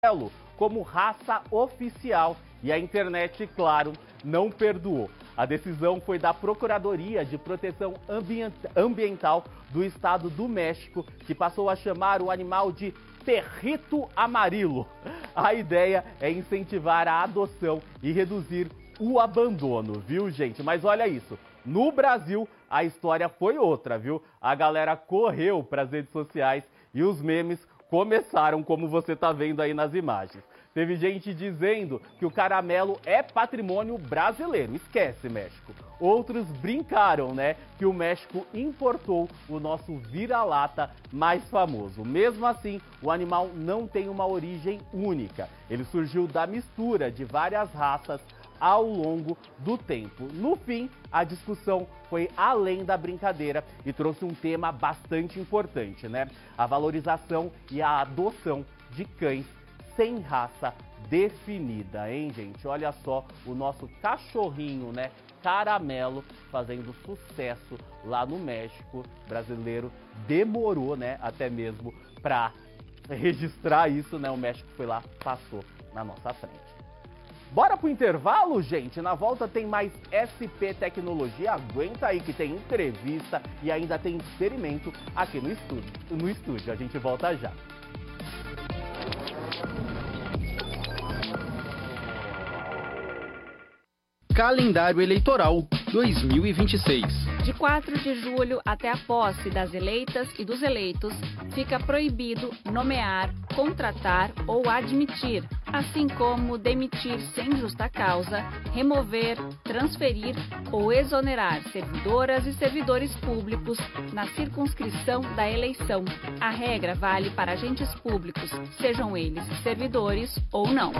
como raça oficial e a internet, claro, não perdoou. A decisão foi da Procuradoria de Proteção Ambiental do Estado do México, que passou a chamar o animal de Perrito Amarilo. A ideia é incentivar a adoção e reduzir o abandono, viu, gente? Mas olha isso, no Brasil a história foi outra, viu? A galera correu para as redes sociais e os memes começaram, como você está vendo aí nas imagens. Teve gente dizendo que o caramelo é patrimônio brasileiro. Esquece, México. Outros brincaram, né, que o México importou o nosso vira-lata mais famoso. Mesmo assim, o animal não tem uma origem única. Ele surgiu da mistura de várias raças ao longo do tempo. No fim, a discussão foi além da brincadeira e trouxe um tema bastante importante, né? A valorização e a adoção de cães sem raça definida, hein, gente? Olha só o nosso cachorrinho, né? Caramelo, fazendo sucesso lá no México. O brasileiro demorou, né, até mesmo para registrar isso, né? O México foi lá, passou na nossa frente. Bora pro intervalo, gente? Na volta tem mais SP Tecnologia. Aguenta aí que tem entrevista e ainda tem experimento aqui no estúdio. A gente volta já. Calendário Eleitoral 2026. De 4 de julho até a posse das eleitas e dos eleitos, fica proibido nomear, contratar ou admitir, assim como demitir sem justa causa, remover, transferir ou exonerar servidoras e servidores públicos na circunscrição da eleição. A regra vale para agentes públicos, sejam eles servidores ou não.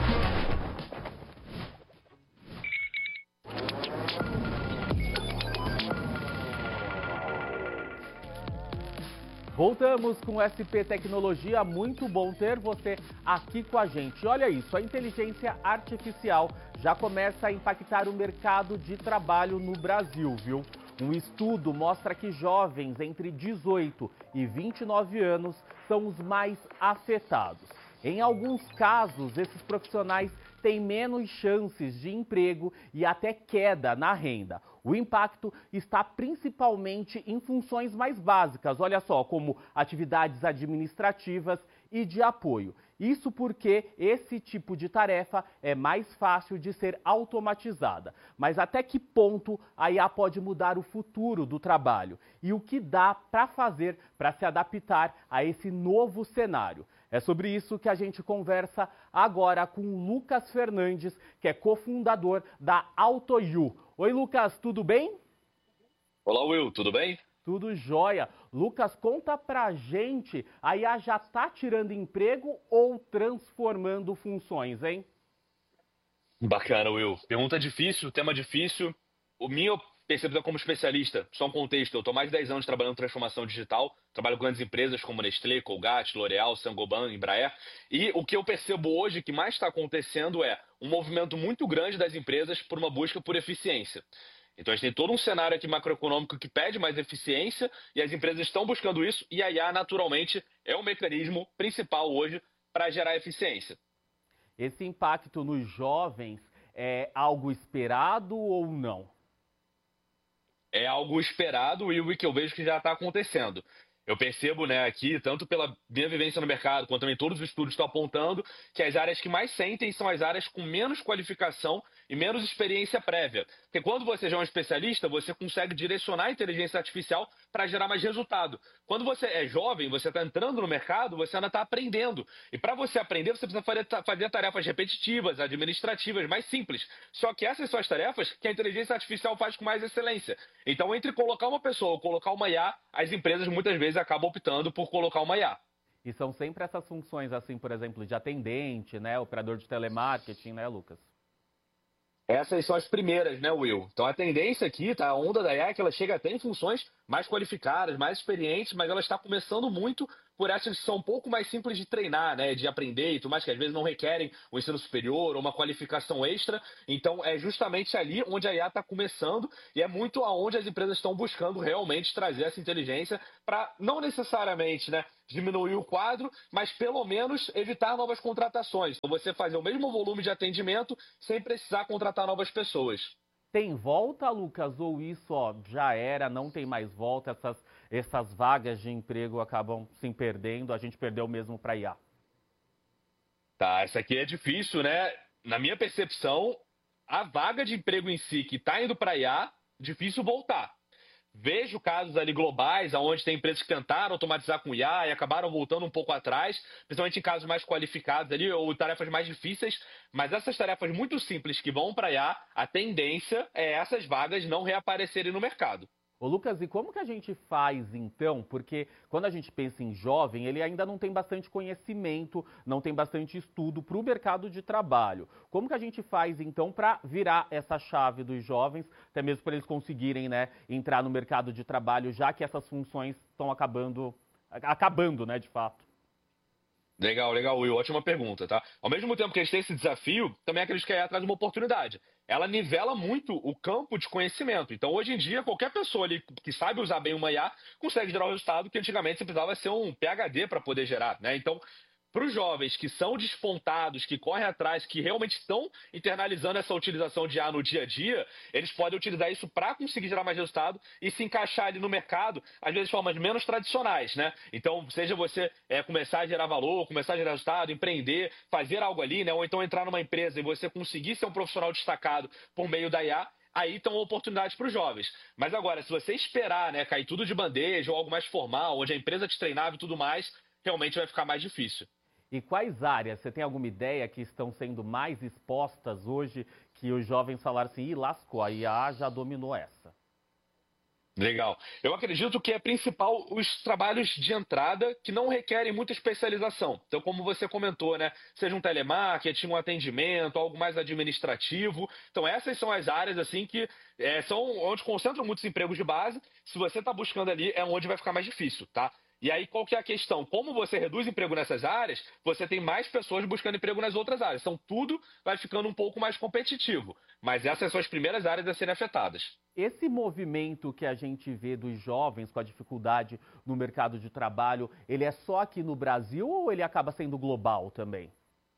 Voltamos com o SP Tecnologia, muito bom ter você aqui com a gente. Olha isso, a inteligência artificial já começa a impactar o mercado de trabalho no Brasil, viu? Um estudo mostra que jovens entre 18 e 29 anos são os mais afetados. Em alguns casos, esses profissionais têm menos chances de emprego e até queda na renda. O impacto está principalmente em funções mais básicas, olha só, como atividades administrativas e de apoio. Isso porque esse tipo de tarefa é mais fácil de ser automatizada. Mas até que ponto a IA pode mudar o futuro do trabalho? E o que dá para fazer para se adaptar a esse novo cenário? É sobre isso que a gente conversa agora com o Lucas Fernandes, que é cofundador da AutoYou. Oi, Lucas, tudo bem? Olá, Will, tudo bem? Tudo jóia. Lucas, conta pra gente, a IA já tá tirando emprego ou transformando funções, hein? Bacana, Will. Pergunta difícil, tema difícil. Minha percepção como especialista, só um contexto, eu estou mais de 10 anos trabalhando em transformação digital, trabalho com grandes empresas como Nestlé, Colgate, L'Oréal, Saint-Gobain, Embraer, e o que eu percebo hoje que mais está acontecendo é um movimento muito grande das empresas por uma busca por eficiência. Então a gente tem todo um cenário aqui macroeconômico que pede mais eficiência e as empresas estão buscando isso e a IA naturalmente é o mecanismo principal hoje para gerar eficiência. Esse impacto nos jovens é algo esperado ou não? É algo esperado e o que eu vejo que já está acontecendo. Eu percebo, né, aqui, tanto pela minha vivência no mercado, quanto também todos os estudos estão apontando que as áreas que mais sentem são as áreas com menos qualificação e menos experiência prévia. Porque quando você já é um especialista, você consegue direcionar a inteligência artificial para gerar mais resultado. Quando você é jovem, você está entrando no mercado, você ainda está aprendendo. E para você aprender, você precisa fazer tarefas repetitivas, administrativas, mais simples. Só que essas são as tarefas que a inteligência artificial faz com mais excelência. Então, entre colocar uma pessoa ou colocar uma IA, as empresas muitas vezes acabam optando por colocar uma IA. E são sempre essas funções, assim, por exemplo, de atendente, né, operador de telemarketing, né, Lucas? Essas são as primeiras, né, Will? Então a tendência aqui, tá, a onda da IA é que ela chega até em funções mais qualificadas, mais experientes, mas ela está começando muito por essas que são um pouco mais simples de treinar, né, de aprender e tudo mais, que às vezes não requerem um ensino superior ou uma qualificação extra. Então, é justamente ali onde a IA está começando e é muito aonde as empresas estão buscando realmente trazer essa inteligência para não necessariamente, né, diminuir o quadro, mas pelo menos evitar novas contratações. Então, você fazer o mesmo volume de atendimento sem precisar contratar novas pessoas. Tem volta, Lucas, ou isso já era, não tem mais volta, essas vagas de emprego acabam se perdendo, a gente perdeu mesmo para IA? Tá, essa aqui é difícil, né? Na minha percepção, a vaga de emprego em si que está indo para IA, difícil voltar. Vejo casos ali globais, onde tem empresas que tentaram automatizar com IA e acabaram voltando um pouco atrás, principalmente em casos mais qualificados ali, ou tarefas mais difíceis, mas essas tarefas muito simples que vão para IA, a tendência é essas vagas não reaparecerem no mercado. Ô Lucas, e como que a gente faz então? Porque quando a gente pensa em jovem, ele ainda não tem bastante conhecimento, não tem bastante estudo para o mercado de trabalho. Como que a gente faz então para virar essa chave dos jovens, até mesmo para eles conseguirem, né, entrar no mercado de trabalho, já que essas funções estão acabando, né, de fato? Legal, legal, Will. Ótima pergunta, tá? Ao mesmo tempo que a gente tem esse desafio, também acredito que a IA traz uma oportunidade. Ela nivela muito o campo de conhecimento. Então, hoje em dia, qualquer pessoa ali que sabe usar bem uma IA consegue gerar o resultado que antigamente você precisava ser um PhD para poder gerar, né? Então, para os jovens que são despontados, que correm atrás, que realmente estão internalizando essa utilização de IA no dia a dia, eles podem utilizar isso para conseguir gerar mais resultado e se encaixar ali no mercado, às vezes de formas menos tradicionais, né? Então, seja você começar a gerar valor, começar a gerar resultado, empreender, fazer algo ali, né? Ou então entrar numa empresa e você conseguir ser um profissional destacado por meio da IA, aí estão oportunidades para os jovens. Mas agora, se você esperar, né, cair tudo de bandeja ou algo mais formal, onde a empresa te treinava e tudo mais, realmente vai ficar mais difícil. E quais áreas, você tem alguma ideia que estão sendo mais expostas hoje, que os jovens falaram assim, ih, lascou, a IA já dominou essa? Legal. Eu acredito que é principal os trabalhos de entrada que não requerem muita especialização. Então, como você comentou, né? Seja um telemarketing, um atendimento, algo mais administrativo. Então, essas são as áreas assim que são onde concentram muitos empregos de base. Se você está buscando ali, é onde vai ficar mais difícil, tá? E aí, qual que é a questão? Como você reduz emprego nessas áreas, você tem mais pessoas buscando emprego nas outras áreas. Então, tudo vai ficando um pouco mais competitivo. Mas essas são as primeiras áreas a serem afetadas. Esse movimento que a gente vê dos jovens com a dificuldade no mercado de trabalho, ele é só aqui no Brasil ou ele acaba sendo global também?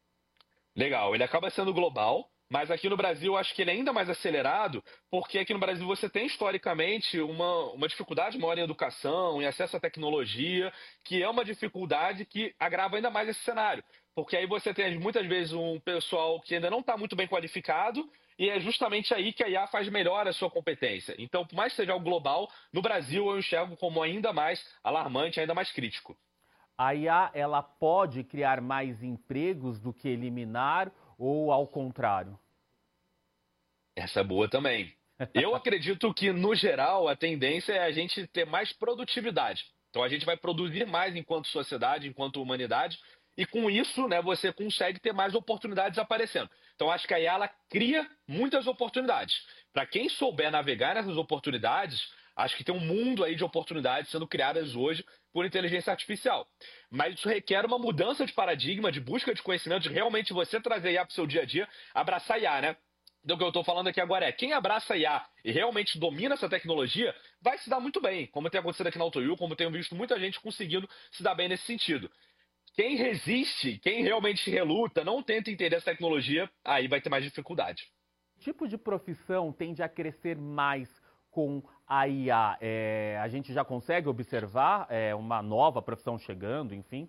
Legal, ele acaba sendo global. Mas aqui no Brasil eu acho que ele é ainda mais acelerado, porque aqui no Brasil você tem historicamente uma dificuldade maior em educação, em acesso à tecnologia, que é uma dificuldade que agrava ainda mais esse cenário. Porque aí você tem muitas vezes um pessoal que ainda não está muito bem qualificado, e é justamente aí que a IA faz melhor a sua competência. Então, por mais que seja algo global, no Brasil eu enxergo como ainda mais alarmante, ainda mais crítico. A IA, ela pode criar mais empregos do que eliminar ou ao contrário? Essa é boa também. Eu acredito que, no geral, a tendência é a gente ter mais produtividade. Então, a gente vai produzir mais enquanto sociedade, enquanto humanidade, e com isso, né, você consegue ter mais oportunidades aparecendo. Então, acho que a IA ela cria muitas oportunidades. Para quem souber navegar nessas oportunidades, acho que tem um mundo aí de oportunidades sendo criadas hoje por inteligência artificial. Mas isso requer uma mudança de paradigma, de busca de conhecimento, de realmente você trazer IA para o seu dia a dia, abraçar IA, né? Então, o que eu estou falando aqui agora é, quem abraça IA e realmente domina essa tecnologia, vai se dar muito bem, como tem acontecido aqui na AutoU, como tenho visto muita gente conseguindo se dar bem nesse sentido. Quem resiste, quem realmente reluta, não tenta entender essa tecnologia, aí vai ter mais dificuldade. Que tipo de profissão tende a crescer mais com a IA? A gente já consegue observar uma nova profissão chegando, enfim?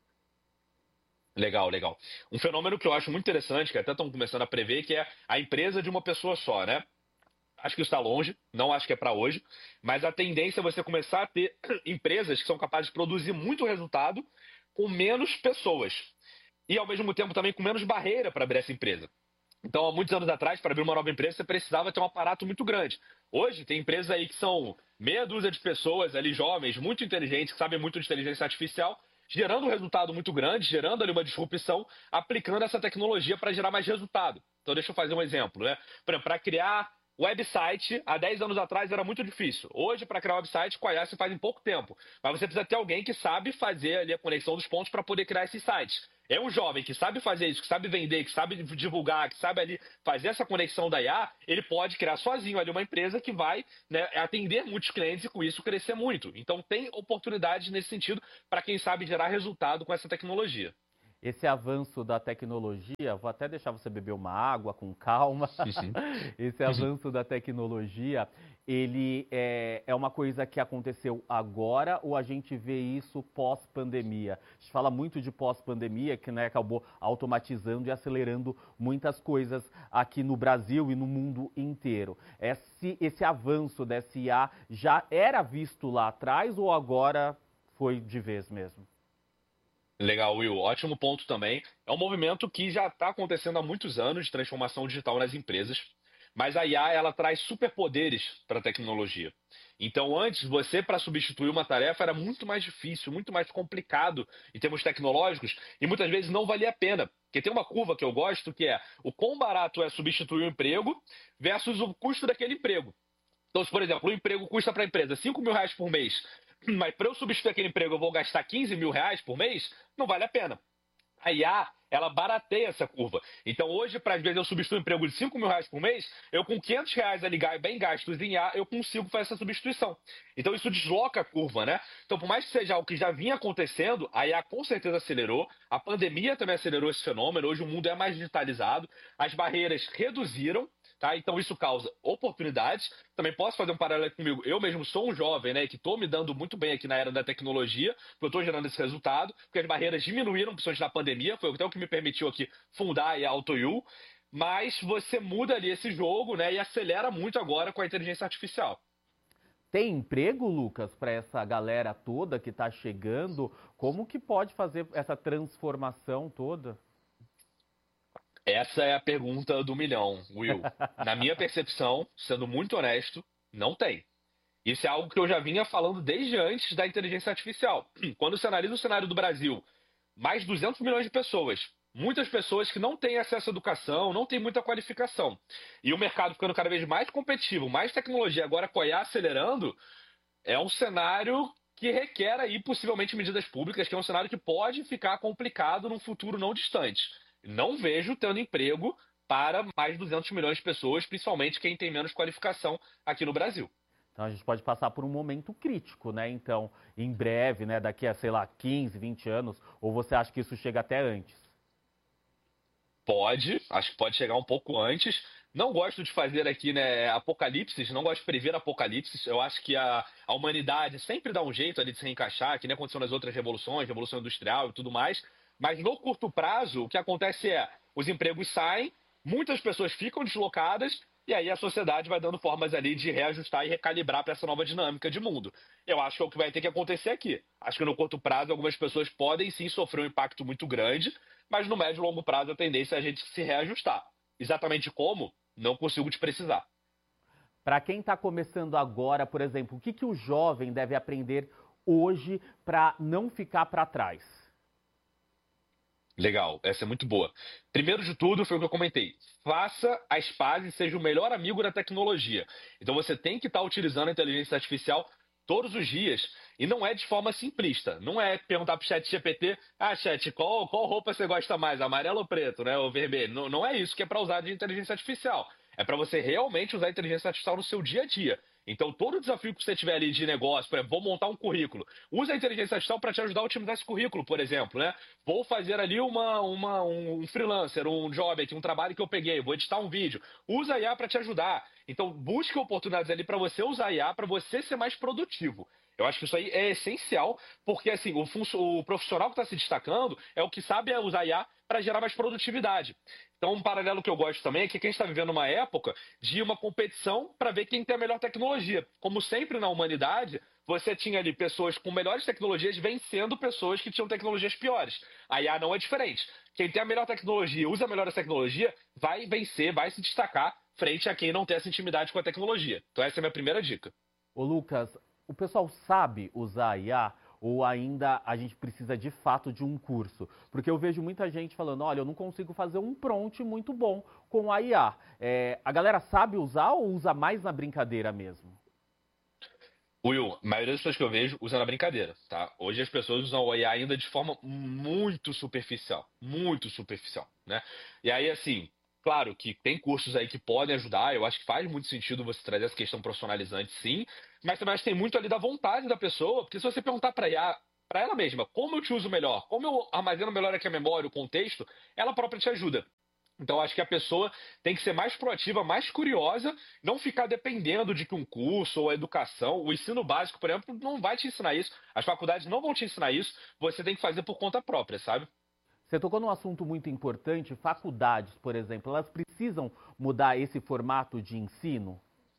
Legal, legal. Um fenômeno que eu acho muito interessante, que até estão começando a prever, que é a empresa de uma pessoa só, né? Acho que isso está longe, não acho que é para hoje, mas a tendência é você começar a ter empresas que são capazes de produzir muito resultado com menos pessoas. E, ao mesmo tempo, também com menos barreira para abrir essa empresa. Então, há muitos anos atrás, para abrir uma nova empresa, você precisava ter um aparato muito grande. Hoje, tem empresas aí que são meia dúzia de pessoas ali, jovens, muito inteligentes, que sabem muito de inteligência artificial, gerando um resultado muito grande, gerando ali uma disrupção, aplicando essa tecnologia para gerar mais resultado. Então, deixa eu fazer um exemplo, né? Por exemplo, para criar Website, há 10 anos atrás, era muito difícil. Hoje, para criar um website, com a IA se faz em pouco tempo. Mas você precisa ter alguém que sabe fazer ali a conexão dos pontos para poder criar esses sites. É um jovem que sabe fazer isso, que sabe vender, que sabe divulgar, que sabe ali fazer essa conexão da IA, ele pode criar sozinho ali uma empresa que vai, né, atender muitos clientes e com isso crescer muito. Então tem oportunidades nesse sentido para quem sabe gerar resultado com essa tecnologia. Esse avanço da tecnologia, vou até deixar você beber uma água com calma. Sim. Esse avanço da tecnologia, ele é uma coisa que aconteceu agora ou a gente vê isso pós-pandemia? A gente fala muito de pós-pandemia, que, né, acabou automatizando e acelerando muitas coisas aqui no Brasil e no mundo inteiro. Esse avanço dessa IA já era visto lá atrás ou agora foi de vez mesmo? Legal, Will. Ótimo ponto também. É um movimento que já está acontecendo há muitos anos de transformação digital nas empresas, mas a IA ela traz superpoderes para a tecnologia. Então, antes, você, para substituir uma tarefa, era muito mais difícil, muito mais complicado em termos tecnológicos e muitas vezes não valia a pena. Porque tem uma curva que eu gosto que é o quão barato é substituir um emprego versus o custo daquele emprego. Então, se, por exemplo, o emprego custa para a empresa R$ 5.000 por mês, mas para eu substituir aquele emprego eu vou gastar R$ 15.000 por mês, não vale a pena. A IA, ela barateia essa curva. Então hoje, para às vezes eu substituir um emprego de R$ 5.000 por mês, eu com R$ 500 ali bem gastos em IA, eu consigo fazer essa substituição. Então isso desloca a curva, né? Então por mais que seja algo que já vinha acontecendo, a IA com certeza acelerou, a pandemia também acelerou esse fenômeno, hoje o mundo é mais digitalizado, as barreiras reduziram. Tá? Então isso causa oportunidades. Também posso fazer um paralelo comigo. Eu mesmo sou um jovem, né, que estou me dando muito bem aqui na era da tecnologia, porque eu estou gerando esse resultado, porque as barreiras diminuíram, principalmente na pandemia, foi até o que me permitiu aqui fundar a AutoU, mas você muda ali esse jogo, né, e acelera muito agora com a inteligência artificial. Tem emprego, Lucas, para essa galera toda que está chegando? Como que pode fazer essa transformação toda? Essa é a pergunta do milhão, Will. Na minha percepção, sendo muito honesto, não tem. Isso é algo que eu já vinha falando desde antes da inteligência artificial. Quando você analisa o cenário do Brasil, mais de 200 milhões de pessoas, muitas pessoas que não têm acesso à educação, não têm muita qualificação. E o mercado ficando cada vez mais competitivo, mais tecnologia, agora com a IA acelerando, é um cenário que requer aí possivelmente medidas públicas, que é um cenário que pode ficar complicado num futuro não distante. Não vejo tendo emprego para mais de 200 milhões de pessoas, principalmente quem tem menos qualificação aqui no Brasil. Então a gente pode passar por um momento crítico, né? Então, em breve, né, daqui a, sei lá, 15, 20 anos, ou você acha que isso chega até antes? Pode, acho que pode chegar um pouco antes. Não gosto de fazer aqui, né, apocalipses, não gosto de prever apocalipses. Eu acho que a humanidade sempre dá um jeito ali de se encaixar, que nem aconteceu nas outras revoluções, Revolução Industrial e tudo mais. Mas no curto prazo, o que acontece é, os empregos saem, muitas pessoas ficam deslocadas, e aí a sociedade vai dando formas ali de reajustar e recalibrar para essa nova dinâmica de mundo. Eu acho que é o que vai ter que acontecer aqui. Acho que no curto prazo algumas pessoas podem sim sofrer um impacto muito grande, mas no médio e longo prazo a tendência é a gente se reajustar. Exatamente como? Não consigo te precisar. Para quem está começando agora, por exemplo, o que o jovem deve aprender hoje para não ficar para trás? Legal, essa é muito boa. Primeiro de tudo, foi o que eu comentei. Faça as pazes, seja o melhor amigo da tecnologia. Então você tem que estar utilizando a inteligência artificial todos os dias. E não é de forma simplista. Não é perguntar para o chat GPT, chat, qual roupa você gosta mais, amarelo ou preto, né? Ou vermelho. Não é isso que é para usar de inteligência artificial. É para você realmente usar a inteligência artificial no seu dia a dia. Então, todo desafio que você tiver ali de negócio, por exemplo, vou montar um currículo, usa a inteligência artificial para te ajudar a otimizar esse currículo, por exemplo, né? Vou fazer ali um freelancer, um job aqui, um trabalho que eu peguei, vou editar um vídeo. Usa a IA para te ajudar. Então, busque oportunidades ali para você usar a IA, para você ser mais produtivo. Eu acho que isso aí é essencial, porque assim, o profissional que está se destacando é o que sabe usar a IA para gerar mais produtividade. Então, um paralelo que eu gosto também é que a gente está vivendo uma época de uma competição para ver quem tem a melhor tecnologia. Como sempre na humanidade, você tinha ali pessoas com melhores tecnologias vencendo pessoas que tinham tecnologias piores. A IA não é diferente. Quem tem a melhor tecnologia, usa melhor essa tecnologia, vai vencer, vai se destacar frente a quem não tem essa intimidade com a tecnologia. Então essa é a minha primeira dica. Ô Lucas, o pessoal sabe usar a IA? ou ainda a gente precisa de fato de um curso? Porque eu vejo muita gente falando, olha, eu não consigo fazer um prompt muito bom com a IA. A galera sabe usar ou usa mais na brincadeira mesmo? Will, a maioria das pessoas que eu vejo usa na brincadeira, tá? Hoje as pessoas usam o IA ainda de forma muito superficial, né? E aí, assim, claro que tem cursos aí que podem ajudar, eu acho que faz muito sentido você trazer essa questão profissionalizante, sim, mas também acho que tem muito ali da vontade da pessoa, porque se você perguntar para IA, para ela mesma, como eu te uso melhor, como eu armazeno melhor aqui a memória, o contexto, ela própria te ajuda. Então, acho que a pessoa tem que ser mais proativa, mais curiosa, não ficar dependendo de que um curso ou a educação, o ensino básico, por exemplo, não vai te ensinar isso, as faculdades não vão te ensinar isso, você tem que fazer por conta própria, sabe? Você tocou num assunto muito importante, faculdades, por exemplo, elas precisam mudar esse formato de ensino?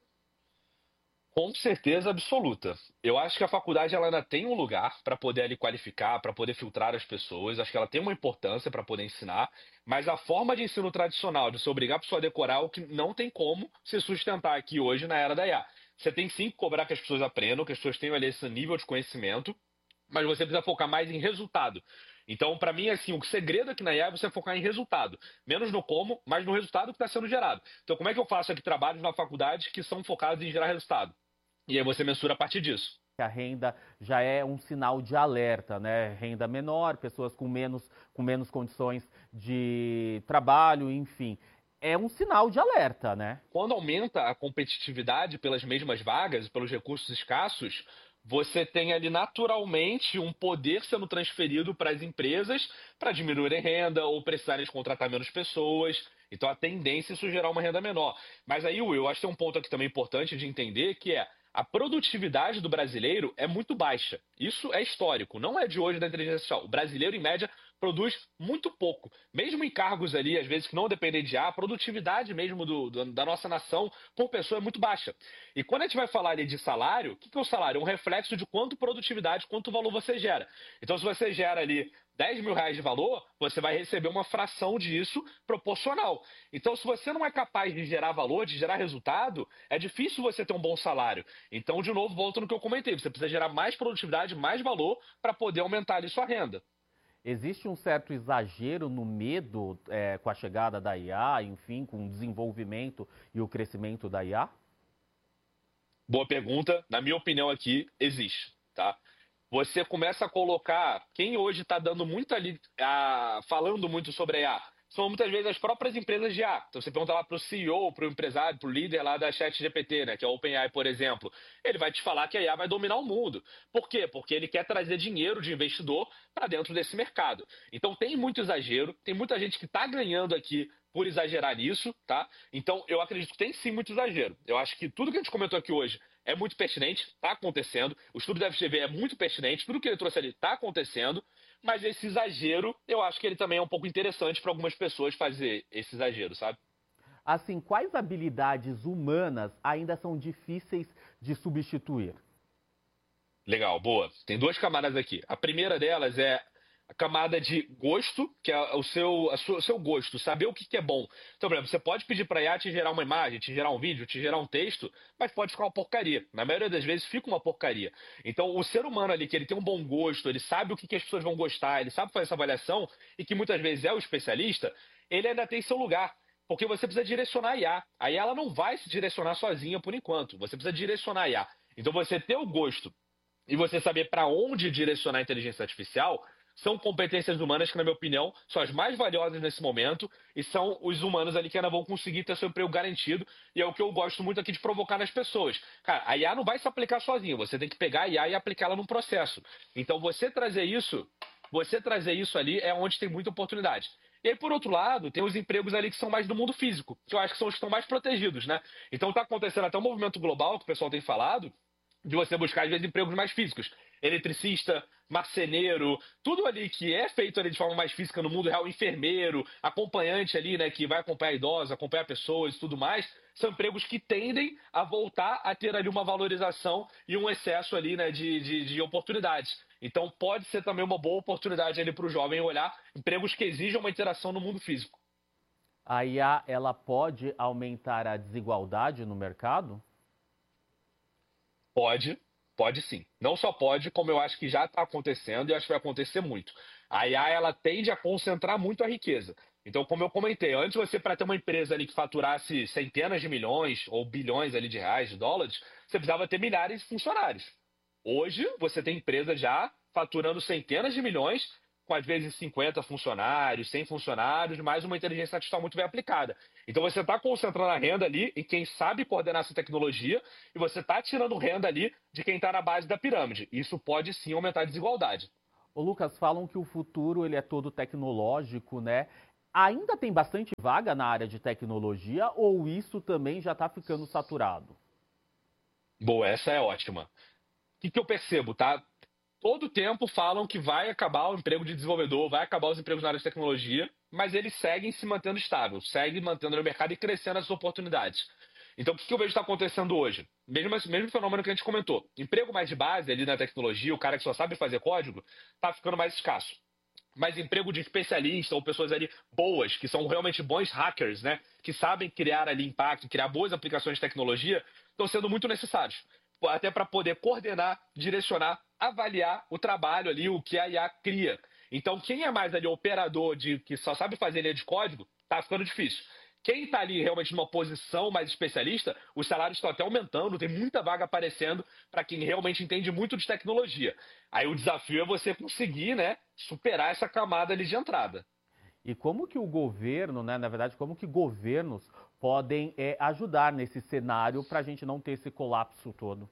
Com certeza absoluta. Eu acho que a faculdade ela ainda tem um lugar para poder ali qualificar, para poder filtrar as pessoas. Acho que ela tem uma importância para poder ensinar, mas a forma de ensino tradicional, de se obrigar a pessoa a decorar, é o que não tem como se sustentar aqui hoje na era da IA. Você tem sim que cobrar que as pessoas aprendam, que as pessoas tenham ali esse nível de conhecimento, mas você precisa focar mais em resultado. Então, para mim, assim, o segredo aqui na IA é você focar em resultado. Menos no como, mas no resultado que está sendo gerado. Então, como é que eu faço aqui trabalhos na faculdade que são focados em gerar resultado? E aí você mensura a partir disso. A renda já é um sinal de alerta, né? Renda menor, pessoas com menos condições de trabalho, enfim. É um sinal de alerta, né? Quando aumenta a competitividade pelas mesmas vagas, pelos recursos escassos, você tem ali naturalmente um poder sendo transferido para as empresas para diminuírem renda ou precisarem de contratar menos pessoas. Então a tendência é isso gerar uma renda menor. Mas aí, Will, eu acho que tem um ponto aqui também importante de entender que é a produtividade do brasileiro é muito baixa. Isso é histórico, não é de hoje da inteligência artificial. O brasileiro, em média, produz muito pouco. Mesmo em cargos ali, às vezes, que não dependem de IA, a produtividade mesmo da nossa nação por pessoa é muito baixa. E quando a gente vai falar ali de salário, o que é o salário? É um reflexo de quanto produtividade, quanto valor você gera. Então, se você gera ali 10 mil reais de valor, você vai receber uma fração disso proporcional. Então, se você não é capaz de gerar valor, de gerar resultado, é difícil você ter um bom salário. Então, de novo, volto no que eu comentei. Você precisa gerar mais produtividade, mais valor para poder aumentar ali sua renda. Existe um certo exagero no medo com a chegada da IA, enfim, com o desenvolvimento e o crescimento da IA? Boa pergunta. Na minha opinião aqui, existe, tá? Você começa a colocar quem hoje está dando muito ali, falando muito sobre a IA, são muitas vezes as próprias empresas de IA. Então você pergunta lá para o CEO, para o empresário, para o líder lá da ChatGPT, né, que é a OpenAI, por exemplo, ele vai te falar que a IA vai dominar o mundo. Por quê? Porque ele quer trazer dinheiro de investidor para dentro desse mercado. Então tem muito exagero, tem muita gente que está ganhando aqui por exagerar nisso, tá? Então eu acredito que tem sim muito exagero. Eu acho que tudo que a gente comentou aqui hoje é muito pertinente, está acontecendo. O estudo da FGV é muito pertinente, tudo que ele trouxe ali está acontecendo, mas esse exagero, eu acho que ele também é um pouco interessante para algumas pessoas fazer esse exagero, sabe? Assim, quais habilidades humanas ainda são difíceis de substituir? Legal, boa. Tem duas camadas aqui. A primeira delas é a camada de gosto, que é o seu gosto, saber o que é bom. Então, por exemplo, você pode pedir para a IA te gerar uma imagem, te gerar um vídeo, te gerar um texto, mas pode ficar uma porcaria. Na maioria das vezes fica uma porcaria. Então, o ser humano ali, que ele tem um bom gosto, ele sabe o que as pessoas vão gostar, ele sabe fazer essa avaliação, e que muitas vezes é o especialista, ele ainda tem seu lugar. Porque você precisa direcionar a IA. A IA ela não vai se direcionar sozinha por enquanto. Você precisa direcionar a IA. Então, você ter o gosto e você saber para onde direcionar a inteligência artificial são competências humanas que, na minha opinião, são as mais valiosas nesse momento e são os humanos ali que ainda vão conseguir ter seu emprego garantido e é o que eu gosto muito aqui de provocar nas pessoas. Cara, a IA não vai se aplicar sozinha, você tem que pegar a IA e aplicá-la num processo. Então, você trazer isso ali é onde tem muita oportunidade. E aí, por outro lado, tem os empregos ali que são mais do mundo físico, que eu acho que são os que estão mais protegidos, né? Então, está acontecendo até um movimento global que o pessoal tem falado, de você buscar, às vezes, empregos mais físicos. Eletricista, marceneiro, tudo ali que é feito ali de forma mais física no mundo real, enfermeiro, acompanhante ali, né, que vai acompanhar idosos, acompanhar pessoas e tudo mais, são empregos que tendem a voltar a ter ali uma valorização e um excesso ali, né, de oportunidades. Então pode ser também uma boa oportunidade ali para o jovem olhar empregos que exijam uma interação no mundo físico. A IA, ela pode aumentar a desigualdade no mercado? Pode. Pode sim. Não só pode, como eu acho que já está acontecendo e acho que vai acontecer muito. A IA, ela tende a concentrar muito a riqueza. Então, como eu comentei, antes você, para ter uma empresa ali que faturasse centenas de milhões ou bilhões ali de reais, de dólares, você precisava ter milhares de funcionários. Hoje, você tem empresas já faturando centenas de milhões, com às vezes 50 funcionários, 100 funcionários, mais uma inteligência artificial muito bem aplicada. Então, você está concentrando a renda ali em quem sabe coordenar essa tecnologia e você está tirando renda ali de quem está na base da pirâmide. Isso pode sim aumentar a desigualdade. Ô Lucas, falam que o futuro ele é todo tecnológico, né? Ainda tem bastante vaga na área de tecnologia ou isso também já está ficando saturado? Boa, essa é ótima. O que eu percebo, tá? Todo tempo falam que vai acabar o emprego de desenvolvedor, vai acabar os empregos na área de tecnologia, mas eles seguem se mantendo estável, seguem mantendo no mercado e crescendo as oportunidades. Então, o que eu vejo está acontecendo hoje? Mesmo fenômeno que a gente comentou. Emprego mais de base ali na tecnologia, o cara que só sabe fazer código, está ficando mais escasso. Mas emprego de especialista ou pessoas ali boas, que são realmente bons hackers, né? Que sabem criar ali impacto, criar boas aplicações de tecnologia, estão sendo muito necessários. Até para poder coordenar, direcionar, avaliar o trabalho ali, o que a IA cria. Então, quem é mais ali operador que só sabe fazer linha de código, está ficando difícil. Quem está ali realmente numa posição mais especialista, os salários estão até aumentando, tem muita vaga aparecendo para quem realmente entende muito de tecnologia. Aí o desafio é você conseguir, né, superar essa camada ali de entrada. E como que o governo, né, na verdade, como que governos podem ajudar nesse cenário para a gente não ter esse colapso todo?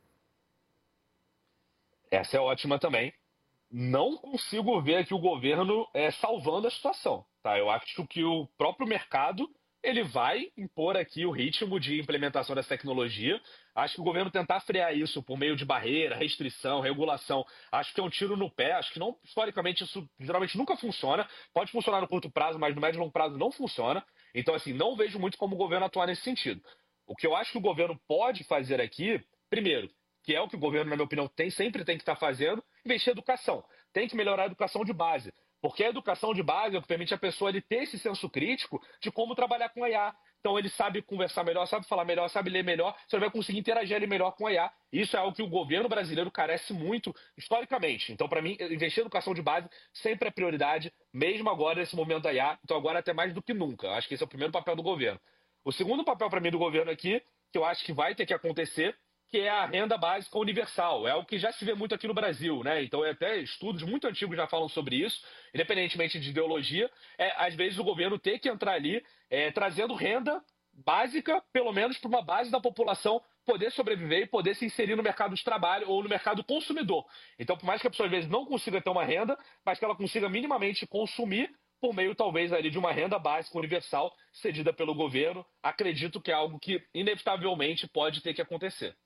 Essa é ótima também. Não consigo ver aqui o governo salvando a situação. Tá? Eu acho que o próprio mercado ele vai impor aqui o ritmo de implementação dessa tecnologia. Acho que o governo tentar frear isso por meio de barreira, restrição, regulação, acho que é um tiro no pé. Acho que não, historicamente, isso geralmente nunca funciona. Pode funcionar no curto prazo, mas no médio e longo prazo não funciona. Então, assim, não vejo muito como o governo atuar nesse sentido. O que eu acho que o governo pode fazer aqui, primeiro, que é o que o governo, na minha opinião, sempre tem que estar fazendo, investir em educação. Tem que melhorar a educação de base. Porque a educação de base é o que permite a pessoa ele ter esse senso crítico de como trabalhar com a IA. Então ele sabe conversar melhor, sabe falar melhor, sabe ler melhor, você vai conseguir interagir ali melhor com a IA. Isso é algo que o governo brasileiro carece muito historicamente. Então, para mim, investir em educação de base sempre é prioridade, mesmo agora nesse momento da IA. Então, agora até mais do que nunca. Acho que esse é o primeiro papel do governo. O segundo papel, para mim, do governo aqui, que eu acho que vai ter que acontecer, que é a renda básica universal. É o que já se vê muito aqui no Brasil, né? Então, até estudos muito antigos já falam sobre isso, independentemente de ideologia. Às vezes, o governo tem que entrar ali trazendo renda básica, pelo menos para uma base da população poder sobreviver e poder se inserir no mercado de trabalho ou no mercado consumidor. Então, por mais que a pessoa, às vezes, não consiga ter uma renda, mas que ela consiga minimamente consumir por meio, talvez, ali, de uma renda básica universal cedida pelo governo, acredito que é algo que, inevitavelmente, pode ter que acontecer.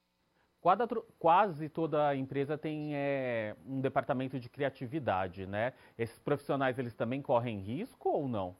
Quase toda empresa tem um departamento de criatividade, né? Esses profissionais, eles também correm risco ou não?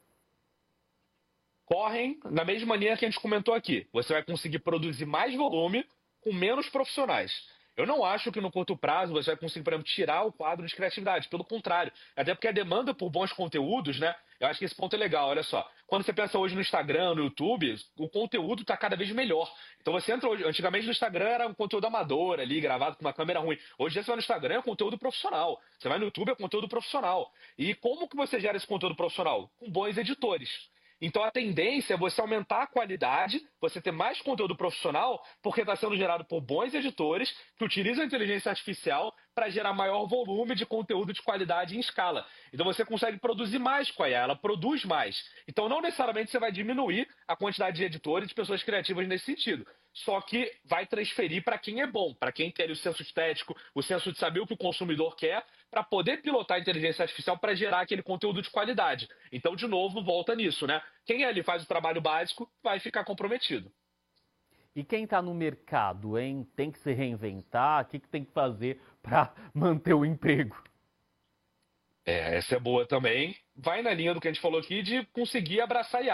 Correm na mesma linha que a gente comentou aqui. Você vai conseguir produzir mais volume com menos profissionais. Eu não acho que no curto prazo você vai conseguir, por exemplo, tirar o quadro de criatividade. Pelo contrário. Até porque a demanda por bons conteúdos, né? Eu acho que esse ponto é legal. Olha só. Quando você pensa hoje no Instagram, no YouTube, o conteúdo está cada vez melhor. Então você entra hoje. Antigamente no Instagram era um conteúdo amador ali, gravado com uma câmera ruim. Hoje você vai no Instagram é conteúdo profissional. Você vai no YouTube é conteúdo profissional. E como que você gera esse conteúdo profissional? Com bons editores. Então a tendência é você aumentar a qualidade, você ter mais conteúdo profissional, porque está sendo gerado por bons editores que utilizam a inteligência artificial para gerar maior volume de conteúdo de qualidade em escala. Então você consegue produzir mais com a IA, ela produz mais. Então não necessariamente você vai diminuir a quantidade de editores e de pessoas criativas nesse sentido. Só que vai transferir para quem é bom, para quem tem o senso estético, o senso de saber o que o consumidor quer, para poder pilotar a inteligência artificial para gerar aquele conteúdo de qualidade. Então, de novo, volta nisso, né? Quem ali faz o trabalho básico vai ficar comprometido. E quem está no mercado, hein? Tem que se reinventar? O que tem que fazer para manter o emprego? Essa é boa também. Vai na linha do que a gente falou aqui de conseguir abraçar IA.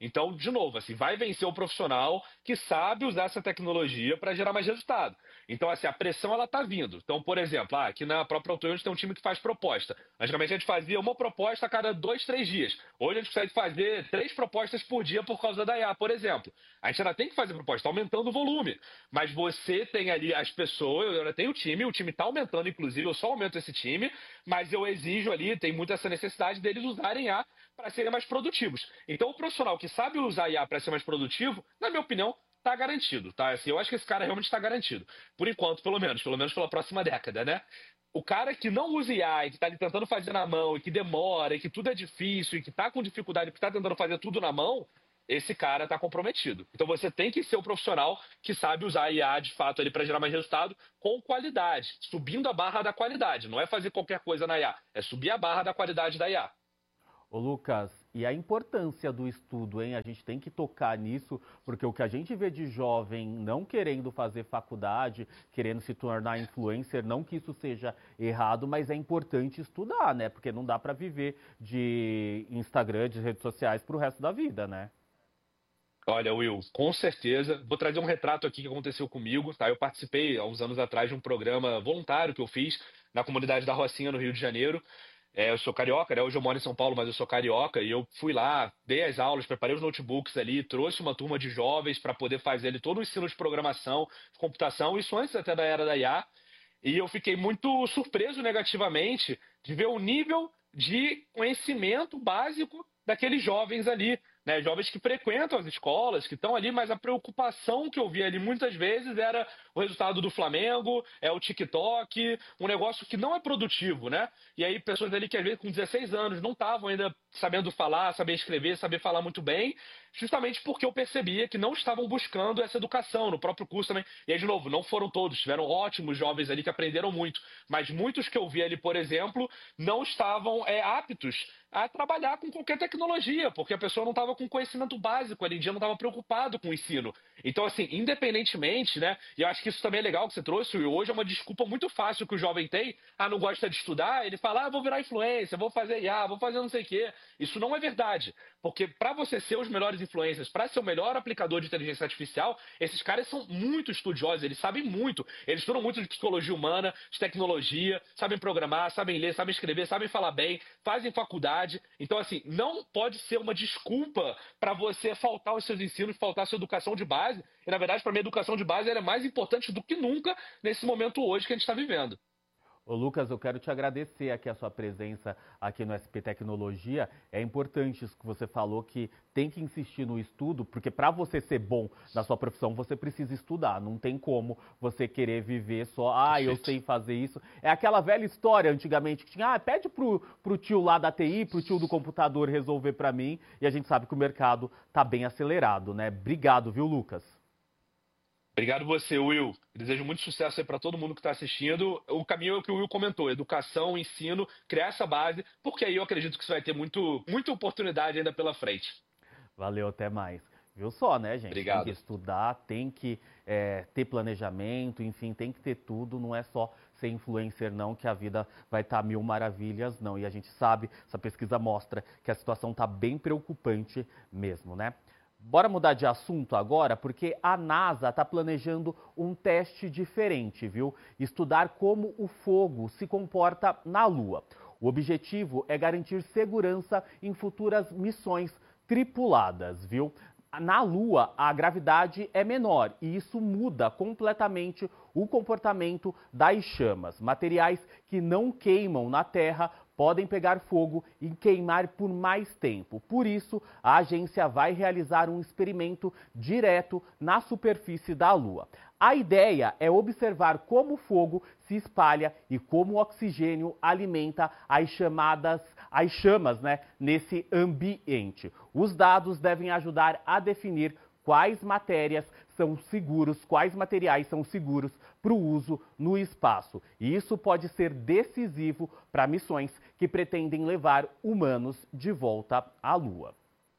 Então, de novo, assim, vai vencer o profissional que sabe usar essa tecnologia para gerar mais resultado. Então, assim, a pressão ela tá vindo. Então, por exemplo, aqui na própria Auto tem um time que faz proposta. Antigamente a gente fazia uma proposta a cada 2, 3 dias. Hoje a gente consegue fazer 3 propostas por dia por causa da IA, por exemplo. A gente ainda tem que fazer proposta, tá aumentando o volume. Mas você tem ali as pessoas, eu ainda tenho o time está aumentando, inclusive, eu só aumento esse time, mas eu exijo ali, tem muito essa necessidade deles usarem IA para serem mais produtivos. Então, o profissional que sabe usar IA para ser mais produtivo, na minha opinião, está garantido, tá? Assim, eu acho que esse cara realmente está garantido. Por enquanto, pelo menos pela próxima década, né? O cara que não usa IA e que está ali tentando fazer na mão, e que demora, e que tudo é difícil, e que está com dificuldade, porque está tentando fazer tudo na mão, esse cara está comprometido. Então você tem que ser o profissional que sabe usar a IA de fato ali para gerar mais resultado com qualidade, subindo a barra da qualidade. Não é fazer qualquer coisa na IA, é subir a barra da qualidade da IA. Ô Lucas, e a importância do estudo, hein? A gente tem que tocar nisso, porque o que a gente vê de jovem não querendo fazer faculdade, querendo se tornar influencer, não que isso seja errado, mas é importante estudar, né? Porque não dá para viver de Instagram, de redes sociais pro resto da vida, né? Olha, Will, com certeza. Vou trazer um retrato aqui que aconteceu comigo, tá? Eu participei há uns anos atrás de um programa voluntário que eu fiz na comunidade da Rocinha, no Rio de Janeiro. Eu sou carioca, né? Hoje eu moro em São Paulo, mas eu sou carioca e eu fui lá, dei as aulas, preparei os notebooks ali, trouxe uma turma de jovens para poder fazer ali todo o ensino de programação, de computação, isso antes até da era da IA. E eu fiquei muito surpreso negativamente de ver o nível de conhecimento básico daqueles jovens ali, né? Jovens que frequentam as escolas, que estão ali, mas a preocupação que eu via ali muitas vezes era o resultado do Flamengo, é o TikTok, um negócio que não é produtivo, né? E aí pessoas ali que às vezes com 16 anos não estavam ainda sabendo falar, saber escrever, saber falar muito bem, justamente porque eu percebia que não estavam buscando essa educação no próprio curso também. E aí, de novo, não foram todos, tiveram ótimos jovens ali que aprenderam muito, mas muitos que eu vi ali, por exemplo, não estavam aptos a trabalhar com qualquer tecnologia, porque a pessoa não estava com conhecimento básico ali em dia, não estava preocupado com o ensino. Então, assim, independentemente, né, e eu acho que isso também é legal que você trouxe, e hoje é uma desculpa muito fácil que o jovem tem, não gosta de estudar, ele fala, vou virar influencer, vou fazer IA, vou fazer não sei o quê. Isso não é verdade, porque para você ser os melhores influencers, para ser o melhor aplicador de inteligência artificial, esses caras são muito estudiosos, eles sabem muito, eles estudam muito de psicologia humana, de tecnologia, sabem programar, sabem ler, sabem escrever, sabem falar bem, fazem faculdade. Então, assim, não pode ser uma desculpa para você faltar os seus ensinos, faltar a sua educação de base. E, na verdade, para mim, a educação de base ela é mais importante do que nunca nesse momento hoje que a gente está vivendo. Ô Lucas, eu quero te agradecer aqui a sua presença aqui no SP Tecnologia. É importante isso que você falou, que tem que insistir no estudo, porque para você ser bom na sua profissão, você precisa estudar. Não tem como você querer viver só, eu sei fazer isso. É aquela velha história antigamente que tinha, pede pro tio lá da TI, pro tio do computador resolver para mim. E a gente sabe que o mercado tá bem acelerado, né? Obrigado, viu, Lucas? Obrigado você, Will. Desejo muito sucesso aí para todo mundo que está assistindo. O caminho é o que o Will comentou, educação, ensino, criar essa base, porque aí eu acredito que você vai ter muita oportunidade ainda pela frente. Valeu, até mais. Viu só, né, gente? Obrigado. Tem que estudar, tem que ter planejamento, enfim, tem que ter tudo, não é só ser influencer não, que a vida vai estar mil maravilhas, não. E a gente sabe, essa pesquisa mostra que a situação está bem preocupante mesmo, né? Bora mudar de assunto agora, porque a NASA está planejando um teste diferente, viu? Estudar como o fogo se comporta na Lua. O objetivo é garantir segurança em futuras missões tripuladas, viu? Na Lua, a gravidade é menor e isso muda completamente o comportamento das chamas. Materiais que não queimam na Terra podem pegar fogo e queimar por mais tempo. Por isso, a agência vai realizar um experimento direto na superfície da Lua. A ideia é observar como o fogo se espalha e como o oxigênio alimenta as chamas, né, nesse ambiente. Os dados devem ajudar a definir quais materiais são seguros para o uso no espaço. E isso pode ser decisivo para missões que pretendem levar humanos de volta à Lua.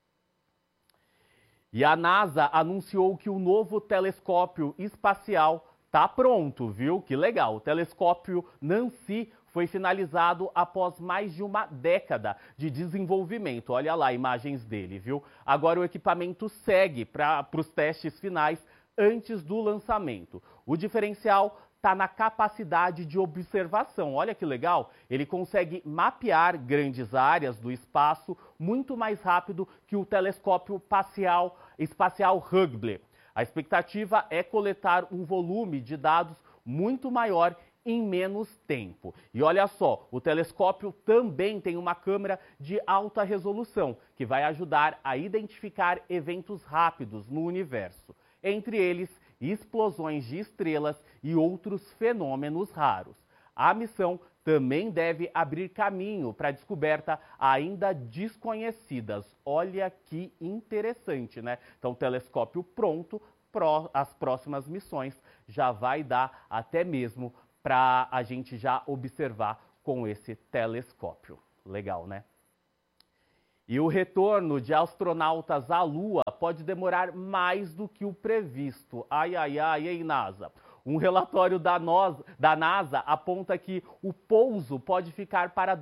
E a NASA anunciou que o novo telescópio espacial está pronto, viu? Que legal! O telescópio Nancy foi finalizado após mais de uma década de desenvolvimento. Olha lá imagens dele, viu? Agora o equipamento segue para os testes finais antes do lançamento. O diferencial está na capacidade de observação. Olha que legal, ele consegue mapear grandes áreas do espaço muito mais rápido que o telescópio espacial Hubble. A expectativa é coletar um volume de dados muito maior em menos tempo. E olha só, o telescópio também tem uma câmera de alta resolução, que vai ajudar a identificar eventos rápidos no universo. Entre eles, explosões de estrelas e outros fenômenos raros. A missão também deve abrir caminho para a descoberta ainda desconhecidas. Olha que interessante, né? Então, o telescópio pronto, as próximas missões já vai dar até mesmo para a gente já observar com esse telescópio. Legal, né? E o retorno de astronautas à Lua pode demorar mais do que o previsto. Ai, ai, ai, hein, NASA? Um relatório da NASA aponta que o pouso pode ficar para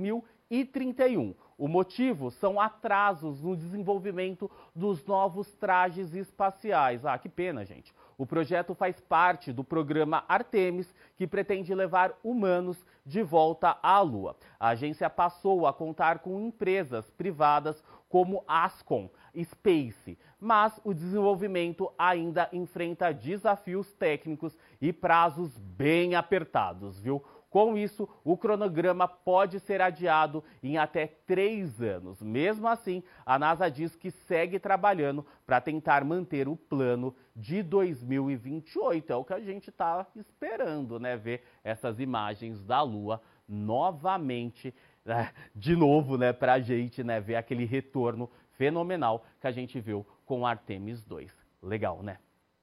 2031. O motivo são atrasos no desenvolvimento dos novos trajes espaciais. Ah, que pena, gente. O projeto faz parte do programa Artemis, que pretende levar humanos de volta à Lua. A agência passou a contar com empresas privadas como Ascom Space, mas o desenvolvimento ainda enfrenta desafios técnicos e prazos bem apertados, viu? Com isso, o cronograma pode ser adiado em até 3 anos. Mesmo assim, a NASA diz que segue trabalhando para tentar manter o plano de 2028. É o que a gente está esperando, né? Ver essas imagens da Lua novamente, de novo, né? Para a gente, né? Ver aquele retorno fenomenal que a gente viu com o Artemis 2. Legal, né?